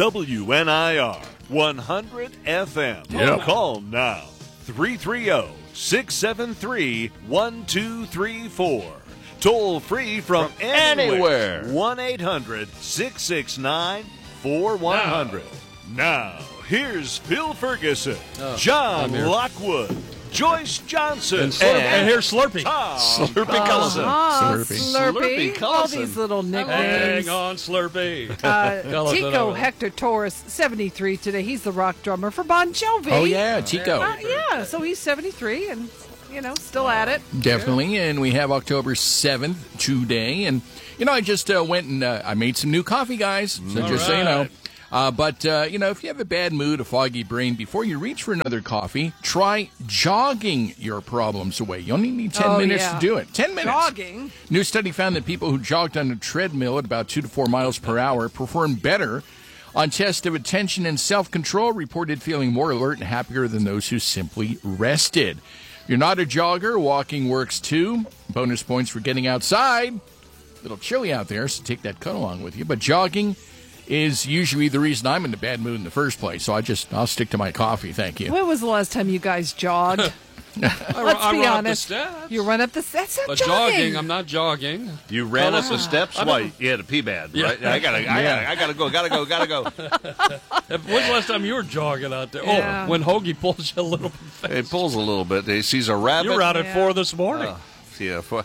W N I R one hundred F M. Yep. Call now. three three zero, six seven three, one two three four. Toll free from, from anywhere. anywhere. one eight hundred, six six nine, four one zero zero. Now, here's Phil Ferguson, Oh, John I'm here. Lockwood, Joyce Johnson, And, Slurp- and here's Slurpee. Tom Slurpee Collison. Ah, Slurpee. Slurpee. Slurpee All Collison. these little Hang nicknames. on, Slurpee. Uh, Tell us Tico another. Hector Torres, seventy-three today. He's the rock drummer for Bon Jovi. Oh, yeah, Tico. Uh, yeah, so he's seventy-three and, you know, still at it. Definitely, and we have October seventh today. And, you know, I just uh, went and uh, I made some new coffee, guys. So All just so you know. right. Uh, but, uh, you know, if you have a bad mood, a foggy brain, before you reach for another coffee, try jogging your problems away. You only need ten Oh, minutes yeah. to do it. ten minutes. Jogging. New study found that people who jogged on a treadmill at about two to four miles per hour performed better on tests of attention and self-control, reported feeling more alert and happier than those who simply rested. If you're not a jogger, walking works too. Bonus points for getting outside. A little chilly out there, so take that coat along with you. But jogging is usually the reason I'm in a bad mood in the first place. So I just, I'll stick to my coffee, thank you. When was the last time you guys jogged? I, Let's I be run honest. Up the steps. You run up the steps. That's not But jogging. jogging, I'm not jogging. You ran up the Wow. steps. I Why? don't- You had a pee bad, Yeah. right? I gotta, I gotta, I gotta go, gotta go, gotta go. When's the last time you were jogging out there? Yeah. Oh, when Hoagie pulls you a little bit fast. It pulls a little bit. He sees a rabbit. You were out at Yeah. four this morning. Uh, yeah, four,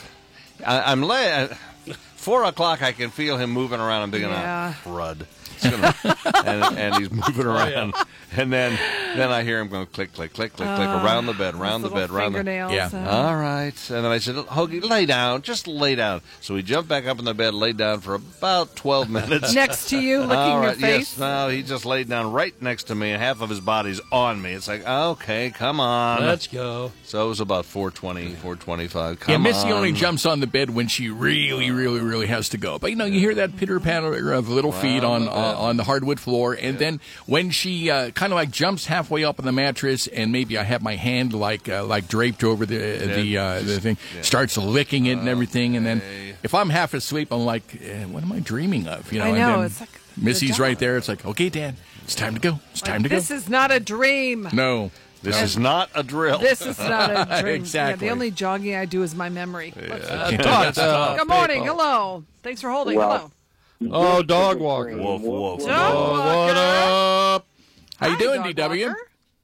I, I'm lay. Four o'clock. I can feel him moving around. I'm thinking, Yeah. oh, crud. It's gonna- and, and he's moving around, and then then I hear him going click, click, click, click, click around the bed, around the Those bed, little around the. fingernails. Yeah. uh, All right, and then I said, Hoagie, lay down, just lay down. So he jumped back up in the bed, laid down for about twelve minutes. next to you, licking All your right, face. yes, no, he just laid down right next to me, and half of his body's on me. It's like, okay, come on. Let's go. So it was about four twenty, four twenty-five. Come Yeah, Missy on. only jumps on the bed when she really, really, really has to go. But you know, you hear that pitter patter of little feet on uh, on the hardwood floor, and then when she uh, kind of like jumps halfway up on the mattress, and maybe I have my hand like uh, like draped over the the uh, the thing, starts licking it and everything, and then if I'm half asleep, I'm like, eh, what am I dreaming of? You know, I and know, then it's like Missy's the right dog. there. It's like, okay, Dad, it's time to go. It's time to This go. is not a dream. No. This no. is not a drill. This is not a dream. Exactly. Yeah, the only jogging I do is my memory. Let's- Yeah. Talk to Good morning. people. Hello. Thanks for holding. Well, Hello. Oh, dog walker. Woof, woof. Dog Oh, walker. what up? How you Hi, doing, dog D W? walker.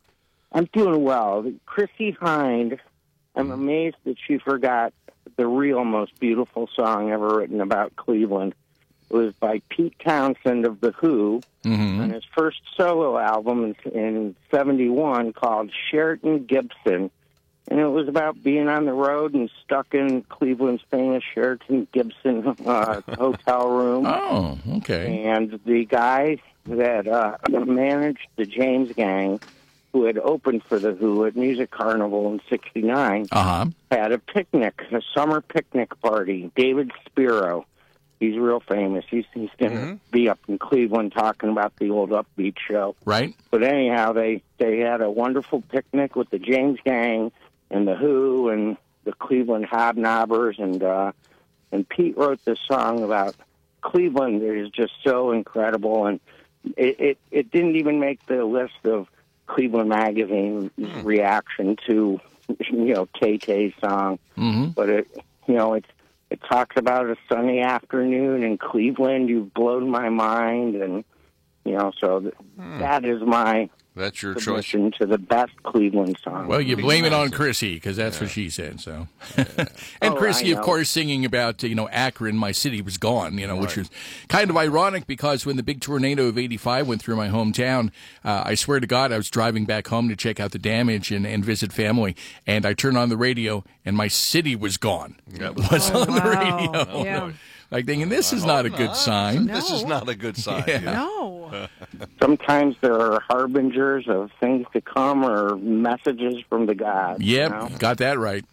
I'm doing well. Chrissy Hind, I'm amazed that she forgot the real most beautiful song ever written about Cleveland. It was by Pete Townsend of The Who Mm-hmm. on his first solo album in, in seventy-one called Sheraton Gibson. And it was about being on the road and stuck in Cleveland's famous Sheraton Gibson uh, hotel room. Oh, okay. And the guy that uh, managed the James Gang, who had opened for The Who at Music Carnival in sixty-nine, Uh-huh. had a picnic, a summer picnic party. David Spiro. He's real famous. He's, he's going to Mm-hmm. be up in Cleveland talking about the old Upbeat show. Right? But anyhow, they, they had a wonderful picnic with the James Gang and The Who and the Cleveland Hobnobbers. And, uh, and Pete wrote this song about Cleveland that is just so incredible. And it, it, it didn't even make the list of Cleveland Magazine reaction to, you know, K K's song. Mm-hmm. But it, you know, it's, it talks about a sunny afternoon in Cleveland. You've blown my mind, and you know, so th- that is my That's your choice. submission to the best Cleveland song. Well, you blame it on Chrissy because that's what she said. So, and Oh, Chrissy, I of know. course, singing about you know Akron, my city was gone. You know, which was kind of ironic because when the big tornado of eighty-five went through my hometown, uh, I swear to God, I was driving back home to check out the damage and, and visit family, and I turned on the radio, and my city was gone. It was on the radio. Yeah. Like thinking, this is not a good sign. This is not a good sign. Yeah. No. Sometimes there are harbingers of things to come or messages from the gods. Yep, You know? got that right.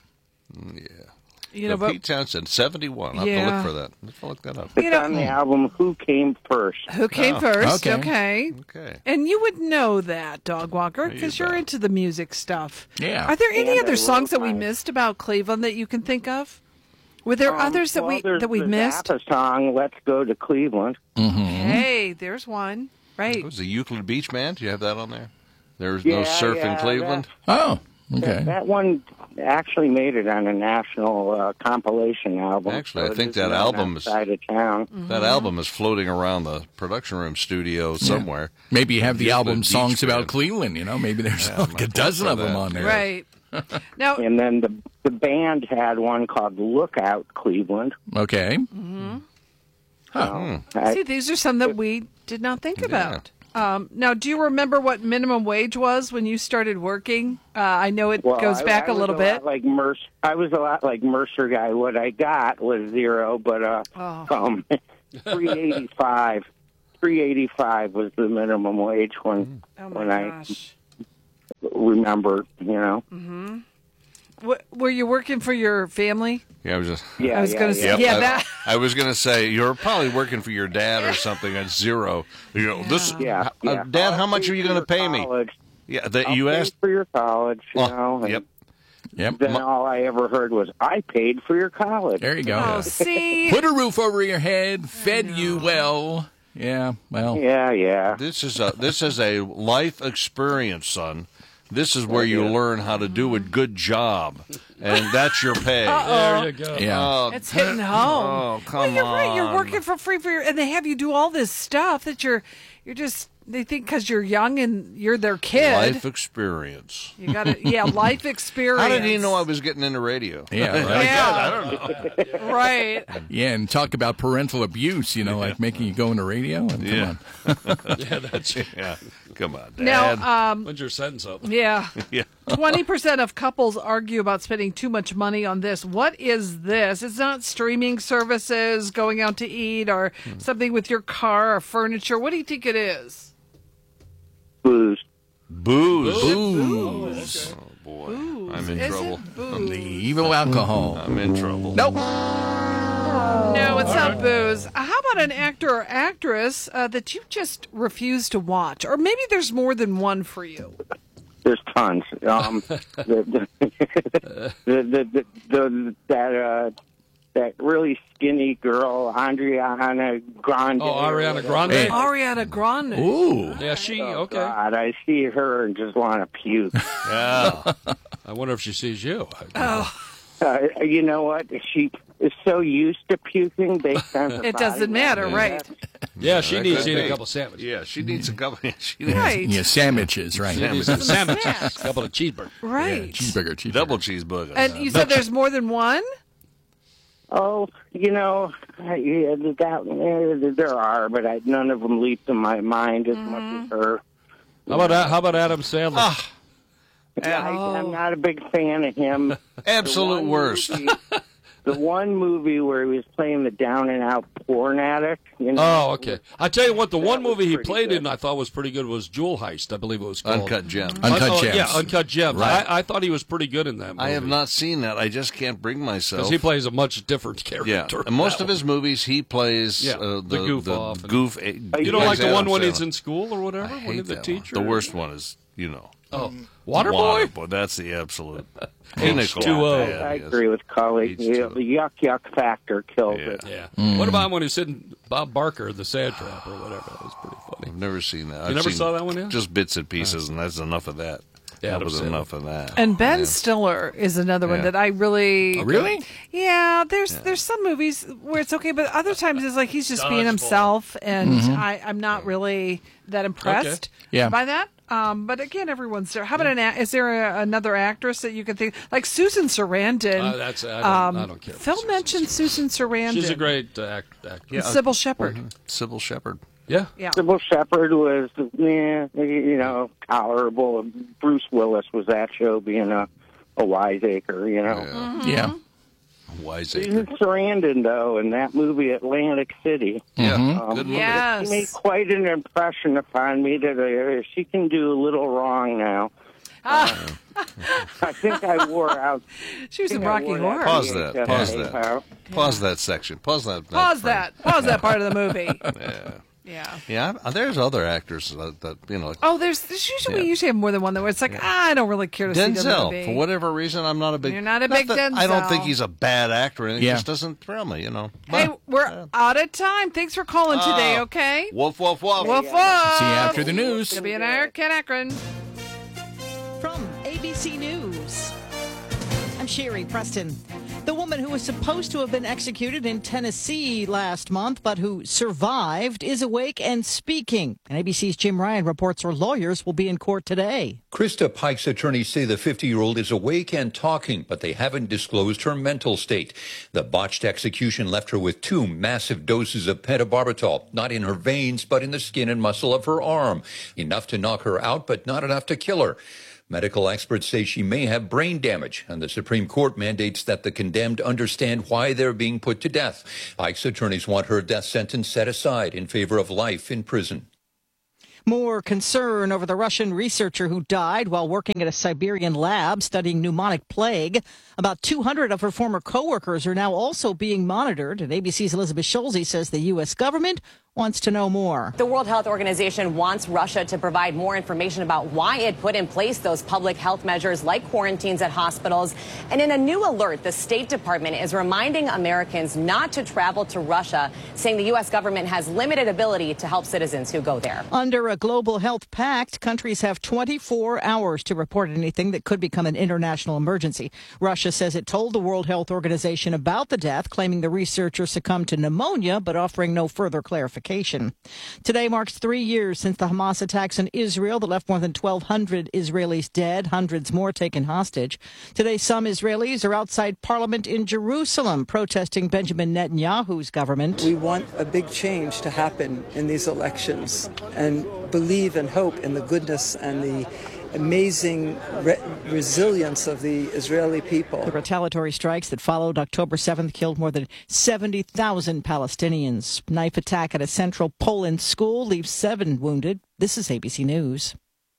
You know, So but Pete Townsend, seventy-one. I'll have Yeah. to look for that. Let's look that up. It's You know- on the album Who Came First. who came Oh, first? okay. Okay. Okay. And you would know that, Dog Walker, because you you're bet. into the music stuff. Yeah. Are there any And I other songs that wrote we my- missed about Cleveland that you can think of? Were there Um, others that well, we there's that we the missed? Zappa song, Let's Go to Cleveland. Hey, there's one. Right. It was the Euclid Beach Band. Do you have that on there? There's no Yeah, surf in yeah, Cleveland. Oh, Okay. That, that one actually made it on a national uh, compilation album. Actually, so I think it that known album is outside of town. that album is floating around the production room studio somewhere. Maybe you have the Usually album Beach Songs Band. About Cleveland. You know, maybe there's Yeah, like might a look dozen for of them that. on there. Right. Now, And then the the band had one called Lookout Cleveland. Okay. mhm. Huh. I, See, these are some that we did not think about. Um, now, do you remember what minimum wage was when you started working? Uh, I know it well, goes I- back I a was little a bit. lot like Mercer. I was a lot like Mercer guy. What I got was zero, but uh, Oh. um, three eighty five. Three eighty five was the minimum wage when Oh my when gosh. I remember. You know. Mm-hmm. W- were you working for your family? Yeah, I was just. Yeah, I was yeah, gonna yeah. say, Yep, yeah, I, that. I was going to say you're probably working for your dad or something at zero. You know, this Yeah, uh, yeah. Dad, how I'll much pay are you for going to your pay me? college. Yeah, that I'll you pay asked. for your college. You Oh, know. and yep. Yep. Then Ma- all I ever heard was, "I paid for your college." There you go. Oh, see? Put a roof over your head, fed you well. Yeah, well. Yeah, yeah. This is a this is a life experience, son. This is where you learn how to do a good job, and that's your pay. There you go. Yeah. Oh, It's hitting home. Oh, come well, you're right. You're on. working for free for your, and they have you do all this stuff that you're, you're just. They think because you're young and you're their kid. Life experience. You got to, yeah, life experience. How did he know I was getting into radio? Yeah, right. Yeah. I don't know. Right. Yeah, and talk about parental abuse, you know, like making you go into radio. And come Yeah. on. Yeah, that's Yeah, come on, Dad. Now, um, when's your sentence up? yeah, yeah. twenty percent of couples argue about spending too much money on this. What is this? It's not streaming services, going out to eat, or something with your car or furniture. What do you think it is? Booze. Booze. Booze. Oh boy, Booze. I'm in Is trouble. it booze? The evil alcohol. I'm in trouble. Nope. No, it's not booze. Uh, How about an actor or actress uh, that you just refuse to watch? Or maybe there's more than one for you. There's tons. Um, the, the, the, the, the, that uh, that really skinny girl, Andriana Grande. Oh, Ariana Grande. Hey. Ariana Grande. Ooh. Yeah, she Oh, okay. God, I see her and just want to puke. Yeah. I wonder if she sees you. Oh, Uh, you know what? She is so used to puking based on her it body doesn't matter, mass. right? Yeah, she that needs could to eat be. a couple sandwiches. Yeah, she needs a couple. She needs Right. Yeah, sandwiches, right. She needs some sandwiches. A couple of cheeseburgers. Right. Cheeseburger, cheeseburger. double cheeseburgers. And you said there's more than one? Oh, you know, I- yeah, that, eh, there are, but I, none of them leap to my mind as much as her. How about that? How about Adam Sandler? Ah, I, I'm not a big fan of him. absolute The one worst. movie- the one movie where he was playing the down and out porn addict. You know? Oh, okay. I tell you what, the one That was movie he pretty played good. in I thought was pretty good was Jewel Heist, I believe it was called. Uncut Gems. Uncut oh, Gems. Yeah, Uncut Gems. Right. I, I thought he was pretty good in that movie. I have not seen that. I just can't bring myself. Because he plays a much different Yeah, character. and most of his movies, he plays Yeah, uh, the goof the off and- goof. Oh, You you don't like plays the one Adam when he's Sandler. in school or whatever? I When hate he's the that teacher? one. The worst one is, you know, Oh, Waterboy? Waterboy. That's the absolute H pinnacle. two O. Yeah, I yes. agree with Cully. H The, two O. the yuck yuck factor kills Yeah. it. Yeah. Mm. What about when he's sitting Bob Barker, the Sad Trap, or whatever? That was pretty funny. I've never seen that. You I've never seen saw that one yet? Just bits and pieces, and that's enough of that. Yeah, that Adam was Sandler. enough of that. And Ben Yeah. Stiller is another one Yeah. that I really. Oh, really? Yeah, there's there's some movies where it's okay, but other times it's like he's just being Dodgeball. himself, and Mm-hmm. I, I'm not really that impressed Yeah. by that. Um, but again, everyone's there. How about an? a- Is there a, another actress that you can think like Susan Sarandon? Uh, that's, I don't, um, I don't care. Phil about mentioned Susan Sarandon. She's a great uh, act, actress. Sybil Shepherd. Sybil Shepherd. Yeah. Yeah. Sybil Shepherd was, yeah, you know, tolerable. Bruce Willis was that show being a, a wiseacre, you know. Mm-hmm. Yeah. Wiseacre. Susan Sarandon, though, in that movie Atlantic City, Yeah, Mhm. good movie. Yes. she made quite an impression upon me that uh, she can do a little wrong now. Ah, I think I wore out. she was I in think I Rocky wore Horror. Pause that. V H S Pause tape that. out. Pause that section. Pause that. Pause frame. that. Pause that part of the movie. Yeah. Yeah. Yeah, I- there's other actors that, that you know. Oh, there's, there's usually we Yeah. usually have more than one. That where it's like ah, I don't really care to see the Denzel, movie. for whatever reason, I'm not a big. You're not a big that I don't Denzel. think he's a bad actor. And it Yeah. just doesn't thrill me, you know. Hey, But- we're out of time. Thanks for calling today. Oh. Okay. Woof woof woof. Woof woof. See you after the news. It'll be an hour, Ken Akron. From eight B C News. I'm Sherry Preston. The woman who was supposed to have been executed in Tennessee last month, but who survived, is awake and speaking. And A B C's Jim Ryan reports her lawyers will be in court today. Krista Pike's attorneys say the fifty-year-old is awake and talking, but they haven't disclosed her mental state. The botched execution left her with two massive doses of pentobarbital, not in her veins, but in the skin and muscle of her arm. Enough to knock her out, but not enough to kill her. Medical experts say she may have brain damage, and the Supreme Court mandates that the condemned understand why they're being put to death. Pike's attorneys want her death sentence set aside in favor of life in prison. More concern over the Russian researcher who died while working at a Siberian lab studying pneumonic plague. About two hundred of her former coworkers are now also being monitored, and A B C's Elizabeth Schulze says the U S government wants to know more. The World Health Organization wants Russia to provide more information about why it put in place those public health measures like quarantines at hospitals. And in a new alert, the State Department is reminding Americans not to travel to Russia, saying the U S government has limited ability to help citizens who go there. Under a global health pact, countries have twenty-four hours to report anything that could become an international emergency. Russia says it told the World Health Organization about the death, claiming the researcher succumbed to pneumonia, but offering no further clarification. Today marks three years since the Hamas attacks in Israel that left more than twelve hundred Israelis dead, hundreds more taken hostage. Today, some Israelis are outside Parliament in Jerusalem protesting Benjamin Netanyahu's government. We want a big change to happen in these elections and believe and hope in the goodness and the amazing re- resilience of the Israeli people. The retaliatory strikes that followed October seventh killed more than seventy thousand Palestinians. Knife attack at a central Poland school leaves seven wounded. This is A B C News.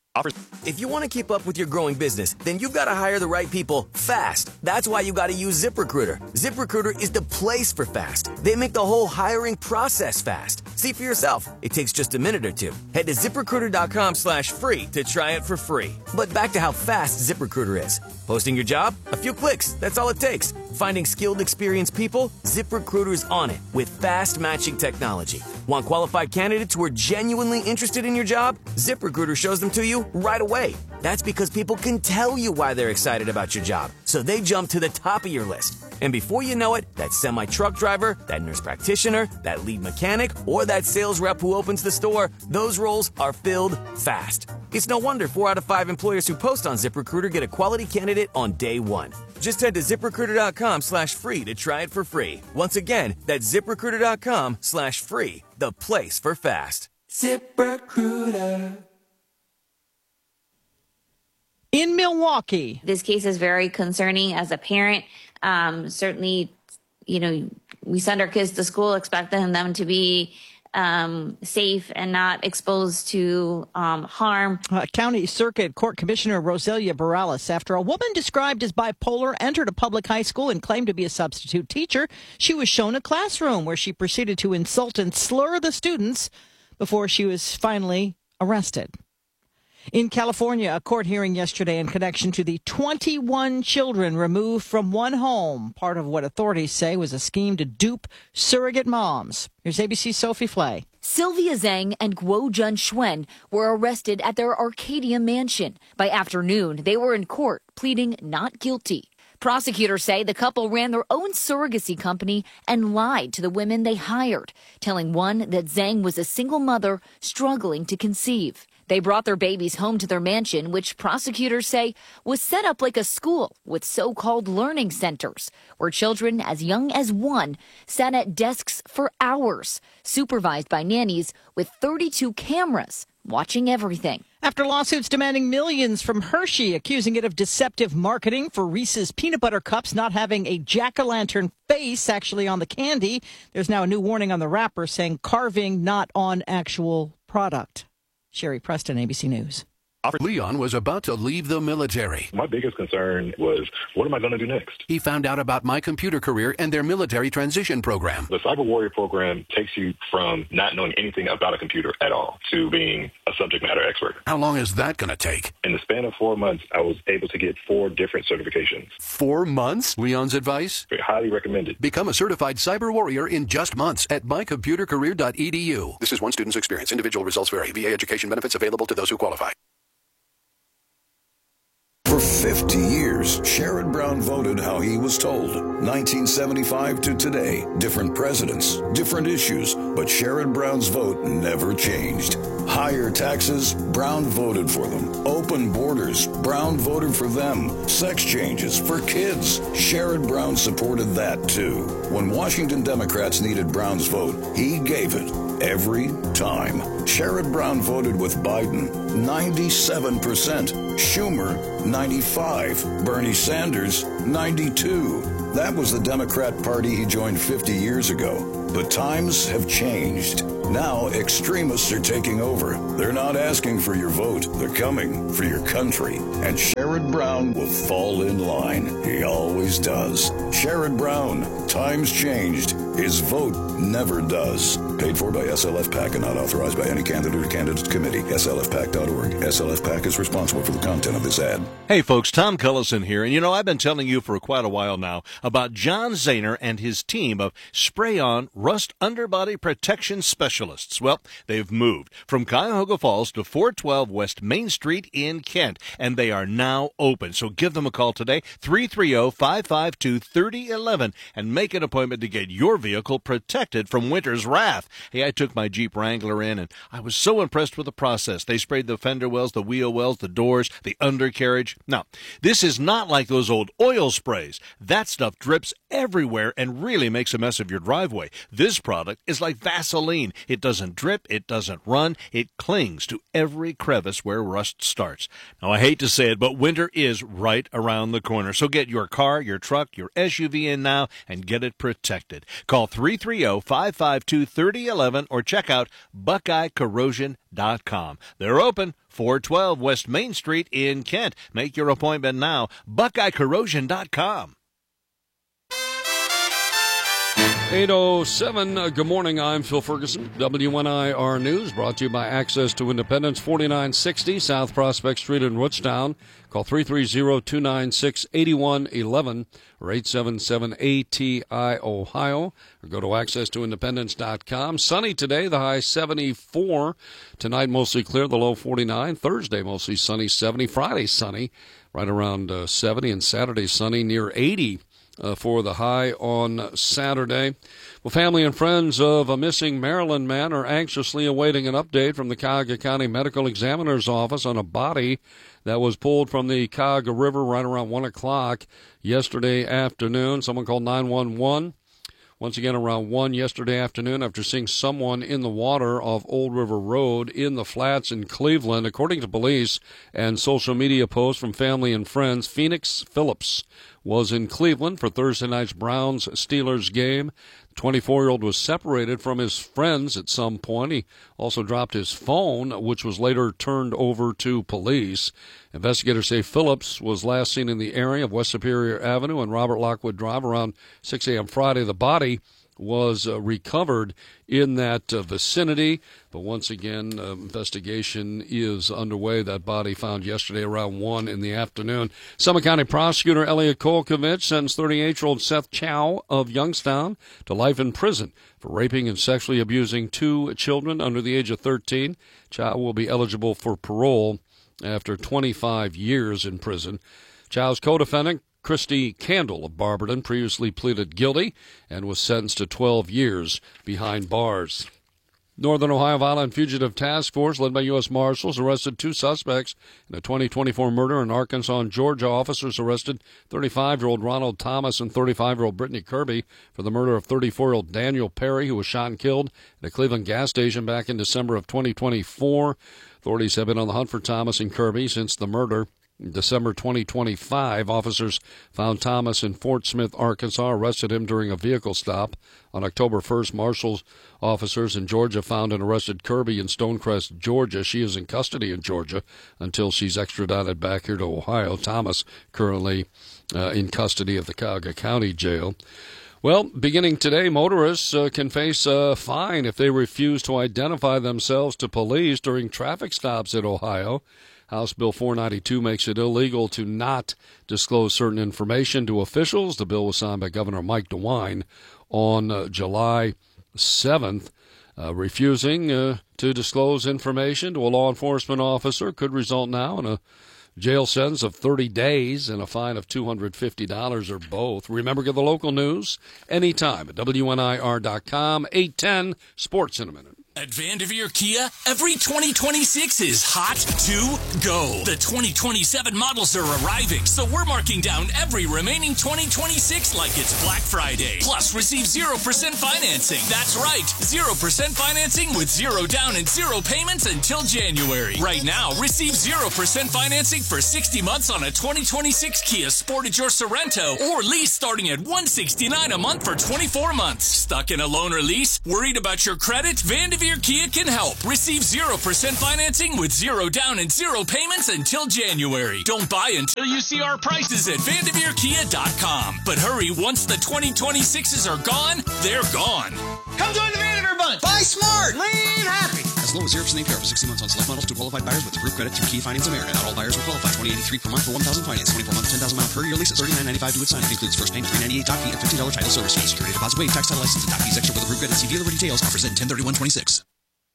If you want to keep up with your growing business, then you've got to hire the right people fast. That's why you got to use ZipRecruiter. ZipRecruiter is the place for fast. They make the whole hiring process fast. See for yourself. It takes just a minute or two. Head to ZipRecruiter.com slash free to try it for free. But back to how fast ZipRecruiter is. Posting your job? A few clicks. That's all it takes. Finding skilled, experienced people? ZipRecruiter's on it with fast matching technology. Want qualified candidates who are genuinely interested in your job? ZipRecruiter shows them to you right away. That's because people can tell you why they're excited about your job, so they jump to the top of your list. And before you know it, that semi-truck driver, that nurse practitioner, that lead mechanic, or that sales rep who opens the store, those roles are filled fast. It's no wonder four out of five employers who post on ZipRecruiter get a quality candidate on day one. Just head to ZipRecruiter.com slash free to try it for free. Once again, that's ZipRecruiter.com slash free, the place for fast. ZipRecruiter. In Milwaukee. This case is very concerning as a parent. Um, certainly, you know, we send our kids to school expecting them to be um, safe and not exposed to um, harm. Uh, County Circuit Court Commissioner Roselia Morales, after a woman described as bipolar entered a public high school and claimed to be a substitute teacher, she was shown a classroom where she proceeded to insult and slur the students before she was finally arrested. In California, a court hearing yesterday in connection to the twenty-one children removed from one home, part of what authorities say was a scheme to dupe surrogate moms. Here's A B C's Sophie Flay. Sylvia Zhang and Guo Jun Xuan were arrested at their Arcadia mansion. By afternoon, they were in court pleading not guilty. Prosecutors say the couple ran their own surrogacy company and lied to the women they hired, telling one that Zhang was a single mother struggling to conceive. They brought their babies home to their mansion, which prosecutors say was set up like a school with so-called learning centers, where children as young as one sat at desks for hours, supervised by nannies with thirty-two cameras watching everything. After lawsuits demanding millions from Hershey, accusing it of deceptive marketing for Reese's peanut butter cups not having a jack-o'-lantern face actually on the candy, there's now a new warning on the wrapper saying carving not on actual product. Sherry Preston, A B C News. Leon was about to leave the military. My biggest concern was, what am I going to do next? He found out about My Computer Career and their military transition program. The Cyber Warrior program takes you from not knowing anything about a computer at all to being a subject matter expert. How long is that going to take? In the span of four months, I was able to get four different certifications. Four months? Leon's advice? Highly recommended. Become a certified cyber warrior in just months at my computer career dot e d u. This is one student's experience. Individual results vary. V A education benefits available to those who qualify. For fifty years, Sherrod Brown voted how he was told. nineteen seventy-five to today, different presidents, different issues, but Sherrod Brown's vote never changed. Higher taxes, Brown voted for them. Open borders, Brown voted for them. Sex changes for kids, Sherrod Brown supported that too. When Washington Democrats needed Brown's vote, he gave it every time. Sherrod Brown voted with Biden, ninety-seven percent. Schumer, ninety-five. Bernie Sanders, ninety-two. That was the Democrat Party he joined fifty years ago. But times have changed. Now extremists are taking over. They're not asking for your vote. They're coming for your country. And Sherrod Brown will fall in line. He always does. Sherrod Brown, times changed. His vote never does. Paid for by S L F PAC and not authorized by any candidate or candidate committee. S L F PAC dot org. S L F PAC is responsible for the content of this ad. Hey folks, Tom Cullison here, and you know, I've been telling you for quite a while now about John Zahner and his team of spray-on rust underbody protection specialists. Well, they've moved from Cuyahoga Falls to four twelve West Main Street in Kent, and they are now open. So give them a call today, three three zero, five five two, three zero one one, and make an appointment to get your vehicle protected from winter's wrath. Hey, I took my Jeep Wrangler in, and I was so impressed with the process. They sprayed the fender wells, the wheel wells, the doors, the undercarriage. Now, this is not like those old oil sprays. That stuff drips everywhere and really makes a mess of your driveway. This product is like Vaseline. It doesn't drip, it doesn't run, it clings to every crevice where rust starts. Now, I hate to say it, but winter is right around the corner. So get your car, your truck, your S U V in now and get it protected. Call three three zero, five five two, three zero one one or check out Buckeye Corrosion dot com. They're open, four twelve West Main Street in Kent. Make your appointment now, Buckeye Corrosion dot com. eight oh seven, uh, good morning, I'm Phil Ferguson. W N I R News brought to you by Access to Independence, forty-nine sixty South Prospect Street in Woodstown. Call three three zero, two nine six, eight one one one or eight seven seven A T I Ohio, or go to access to independence dot com. Sunny today, the high seventy-four. Tonight mostly clear, the low forty-nine. Thursday mostly sunny, seventy. Friday sunny, right around uh, seventy, and Saturday sunny near eighty. Uh, for the high on Saturday. Well, family and friends of a missing Maryland man are anxiously awaiting an update from the Cuyahoga County Medical Examiner's Office on a body that was pulled from the Cuyahoga River right around one o'clock yesterday afternoon. Someone called nine one one. Once again, around one yesterday afternoon, after seeing someone in the water off Old River Road in the flats in Cleveland. According to police and social media posts from family and friends, Phoenix Phillips was in Cleveland for Thursday night's Browns-Steelers game. The twenty-four-year-old was separated from his friends at some point. He also dropped his phone, which was later turned over to police. Investigators say Phillips was last seen in the area of West Superior Avenue and Robert Lockwood Drive around six a.m. Friday. The body was uh, recovered in that uh, vicinity. But once again, uh, investigation is underway. That body found yesterday around one in the afternoon. Summit County Prosecutor Elliot Kolkovich sentenced thirty-eight-year-old Seth Chow of Youngstown to life in prison for raping and sexually abusing two children under the age of thirteen. Chow will be eligible for parole after twenty-five years in prison. Chow's co-defendant, Christy Candle of Barberton, previously pleaded guilty and was sentenced to twelve years behind bars. Northern Ohio Violent Fugitive Task Force, led by U S Marshals, arrested two suspects in a twenty twenty-four murder in Arkansas and Georgia. Officers arrested thirty-five-year-old Ronald Thomas and thirty-five-year-old Brittany Kirby for the murder of thirty-four-year-old Daniel Perry, who was shot and killed at a Cleveland gas station back in December of twenty twenty-four. Authorities have been on the hunt for Thomas and Kirby since the murder. In December twenty twenty-five, officers found Thomas in Fort Smith, Arkansas, arrested him during a vehicle stop. On October first, Marshals officers in Georgia found and arrested Kirby in Stonecrest, Georgia. She is in custody in Georgia until she's extradited back here to Ohio. Thomas currently uh, in custody of the Cuyahoga County Jail. Well, beginning today, motorists uh, can face a fine if they refuse to identify themselves to police during traffic stops in Ohio. House Bill four ninety-two makes it illegal to not disclose certain information to officials. The bill was signed by Governor Mike DeWine on uh, July seventh. Uh, refusing uh, to disclose information to a law enforcement officer could result now in a Jail sentence of thirty days and a fine of two hundred fifty dollars or both. Remember, get the local news anytime at W N I R dot com. eight ten Sports in a minute. At Vanderveer Kia, every twenty twenty-six is hot to go. The twenty twenty-seven models are arriving, so we're marking down every remaining twenty twenty-six like it's Black Friday. Plus, receive zero percent financing. That's right, zero percent financing with zero down and zero payments until January. Right now, receive zero percent financing for sixty months on a twenty twenty-six Kia Sportage or Sorento, or lease starting at one hundred sixty-nine dollars a month for twenty-four months. Stuck in a loan or lease? Worried about your credit? Vanderveer Kia can help. Receive zero percent financing with zero down and zero payments until January. Don't buy until you see our prices at Vanderveer Kia dot com. But hurry, once the twenty twenty-sixes are gone, they're gone. Come join the Vanderveer Bunch. Buy smart. Lean happy. As low as zero percent A P R for sixty months on select models to qualified buyers with approved credit through Key Finance America. Not all buyers will qualify. twenty eighty-three per month for one thousand finance. twenty-four month, ten thousand mile per year leases. thirty-nine ninety-five due at sign. Includes first payment, three ninety-eight doc fee, and fifteen dollars title service fee. Security deposit waived. Tax title license and doc fees extra with approved credit. See dealer for details. Offers in ten thirty-one twenty-six.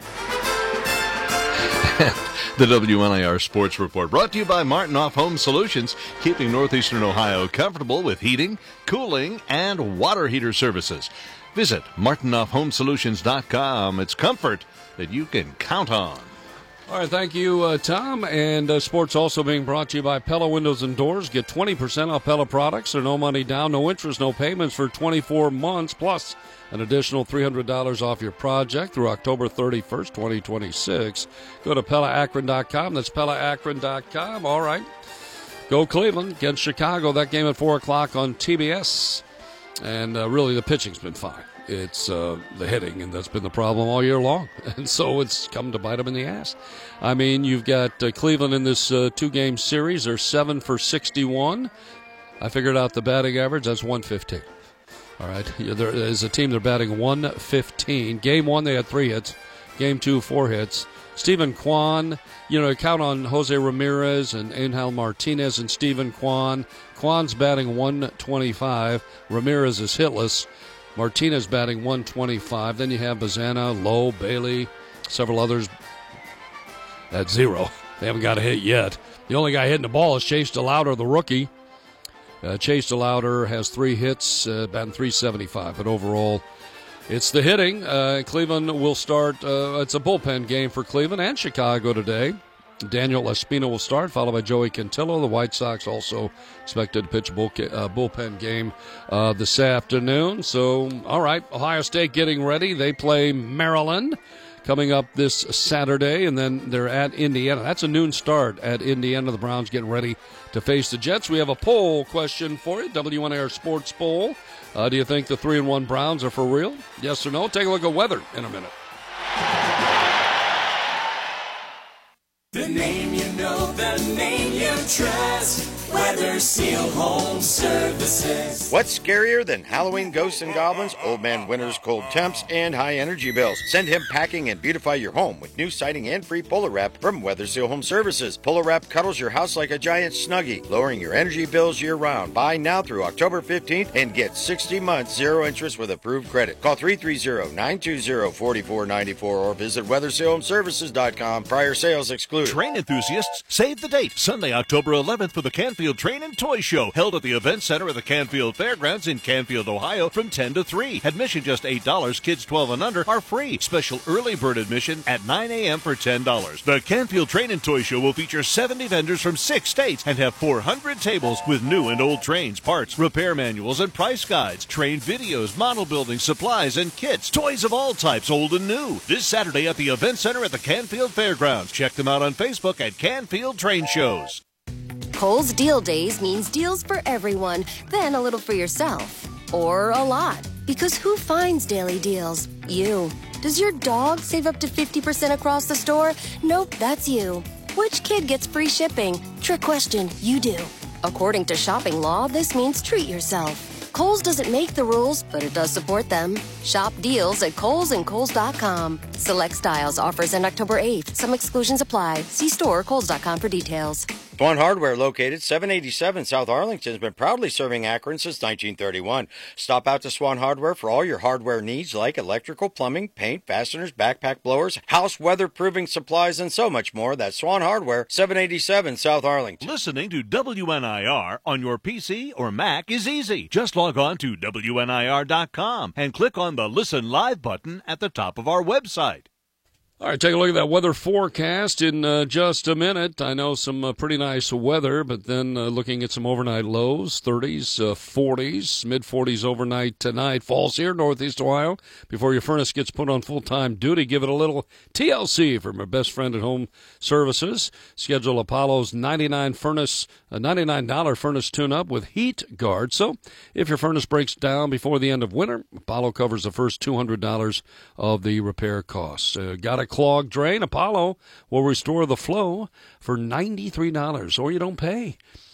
The W N I R Sports Report brought to you by Martinoff Home Solutions, keeping northeastern Ohio comfortable with heating, cooling, and water heater services. Visit Martinoff Home Solutions dot com. It's comfort that you can count on. All right, thank you, uh, Tom. And uh, sports also being brought to you by Pella Windows and Doors. Get twenty percent off Pella products or no money down, no interest, no payments for twenty-four months, plus an additional three hundred dollars off your project through October thirty-first, twenty twenty-six. Go to Pella Akron dot com. That's Pella Akron dot com. All right. Go Cleveland against Chicago. That game at four o'clock on T B S. And uh, really, the pitching's been fine. It's uh, the hitting, and that's been the problem all year long. And so it's come to bite them in the ass. I mean, you've got uh, Cleveland in this uh, two-game series. They're seven for sixty-one. I figured out the batting average. That's one fifteen. All right. There is a team, they're batting one fifteen. Game one, they had three hits. Game two, four hits. Stephen Kwan, you know, count on Jose Ramirez and Angel Martinez and Stephen Kwan. Kwan's batting one twenty-five. Ramirez is hitless. Martinez batting one twenty-five. Then you have Bazana, Lowe, Bailey, several others at zero. They haven't got a hit yet. The only guy hitting the ball is Chase DeLauder, the rookie. Uh, Chase DeLauder has three hits, uh, batting three seventy-five. But overall, it's the hitting. Uh, Cleveland will start. Uh, it's a bullpen game for Cleveland and Chicago today. Daniel Espino will start, followed by Joey Cantillo. The White Sox also expected to pitch a bull, uh, bullpen game uh, this afternoon. So, all right, Ohio State getting ready. They play Maryland coming up this Saturday, and then they're at Indiana. That's a noon start at Indiana. The Browns getting ready to face the Jets. We have a poll question for you, W N I R Sports Poll. Uh, do you think the three and one Browns are for real? Yes or no? Take a look at weather in a minute. The name you know, the name you trust. Weather Seal Home Services. What's scarier than Halloween ghosts and goblins, old man winter's cold temps, and high energy bills? Send him packing and beautify your home with new siding and free Polar Wrap from Weather Seal Home Services. Polar Wrap cuddles your house like a giant Snuggie, lowering your energy bills year round. Buy now through October fifteenth and get sixty months zero interest with approved credit. Call three three zero, nine two zero, four four nine four or visit weather seal home services dot com. Prior sales excluded. Train enthusiasts, save the date. Sunday, October eleventh for the Canfield Train and Toy Show, held at the Event Center at the Canfield Fairgrounds in Canfield, Ohio, from ten to three. Admission just eight dollars. Kids twelve and under are free. Special early bird admission at nine a.m. for ten dollars. The Canfield Train and Toy Show will feature seventy vendors from six states and have four hundred tables with new and old trains, parts, repair manuals, and price guides, train videos, model building, supplies, and kits. Toys of all types, old and new. This Saturday at the Event Center at the Canfield Fairgrounds. Check them out on Facebook at Canfield Train Shows. Kohl's Deal Days means deals for everyone, then a little for yourself. Or a lot. Because who finds daily deals? You. Does your dog save up to fifty percent across the store? Nope, that's you. Which kid gets free shipping? Trick question, you do. According to shopping law, this means treat yourself. Kohl's doesn't make the rules, but it does support them. Shop deals at Kohl's and Kohl's dot com. Select styles offers end October eighth. Some exclusions apply. See store or Kohl's dot com for details. Swan Hardware, located seven eighty-seven South Arlington, has been proudly serving Akron since nineteen thirty-one. Stop out to Swan Hardware for all your hardware needs like electrical, plumbing, paint, fasteners, backpack blowers, house weatherproofing supplies, and so much more. That's Swan Hardware, seven eighty-seven South Arlington. Listening to W N I R on your P C or Mac is easy. Just log on to W N I R dot com and click on the Listen Live button at the top of our website. All right, take a look at that weather forecast in uh, just a minute. I know some uh, pretty nice weather, but then uh, looking at some overnight lows, thirties, uh, forties, mid-forties overnight tonight. Falls here, Northeast Ohio. Before your furnace gets put on full-time duty, give it a little T L C from our best friend at Home Services. Schedule Apollo's ninety-nine furnace, uh, ninety-nine dollars furnace tune-up with Heat Guard. So if your furnace breaks down before the end of winter, Apollo covers the first two hundred dollars of the repair costs. Uh, got a clogged drain? Apollo will restore the flow for ninety-three dollars, or you don't pay.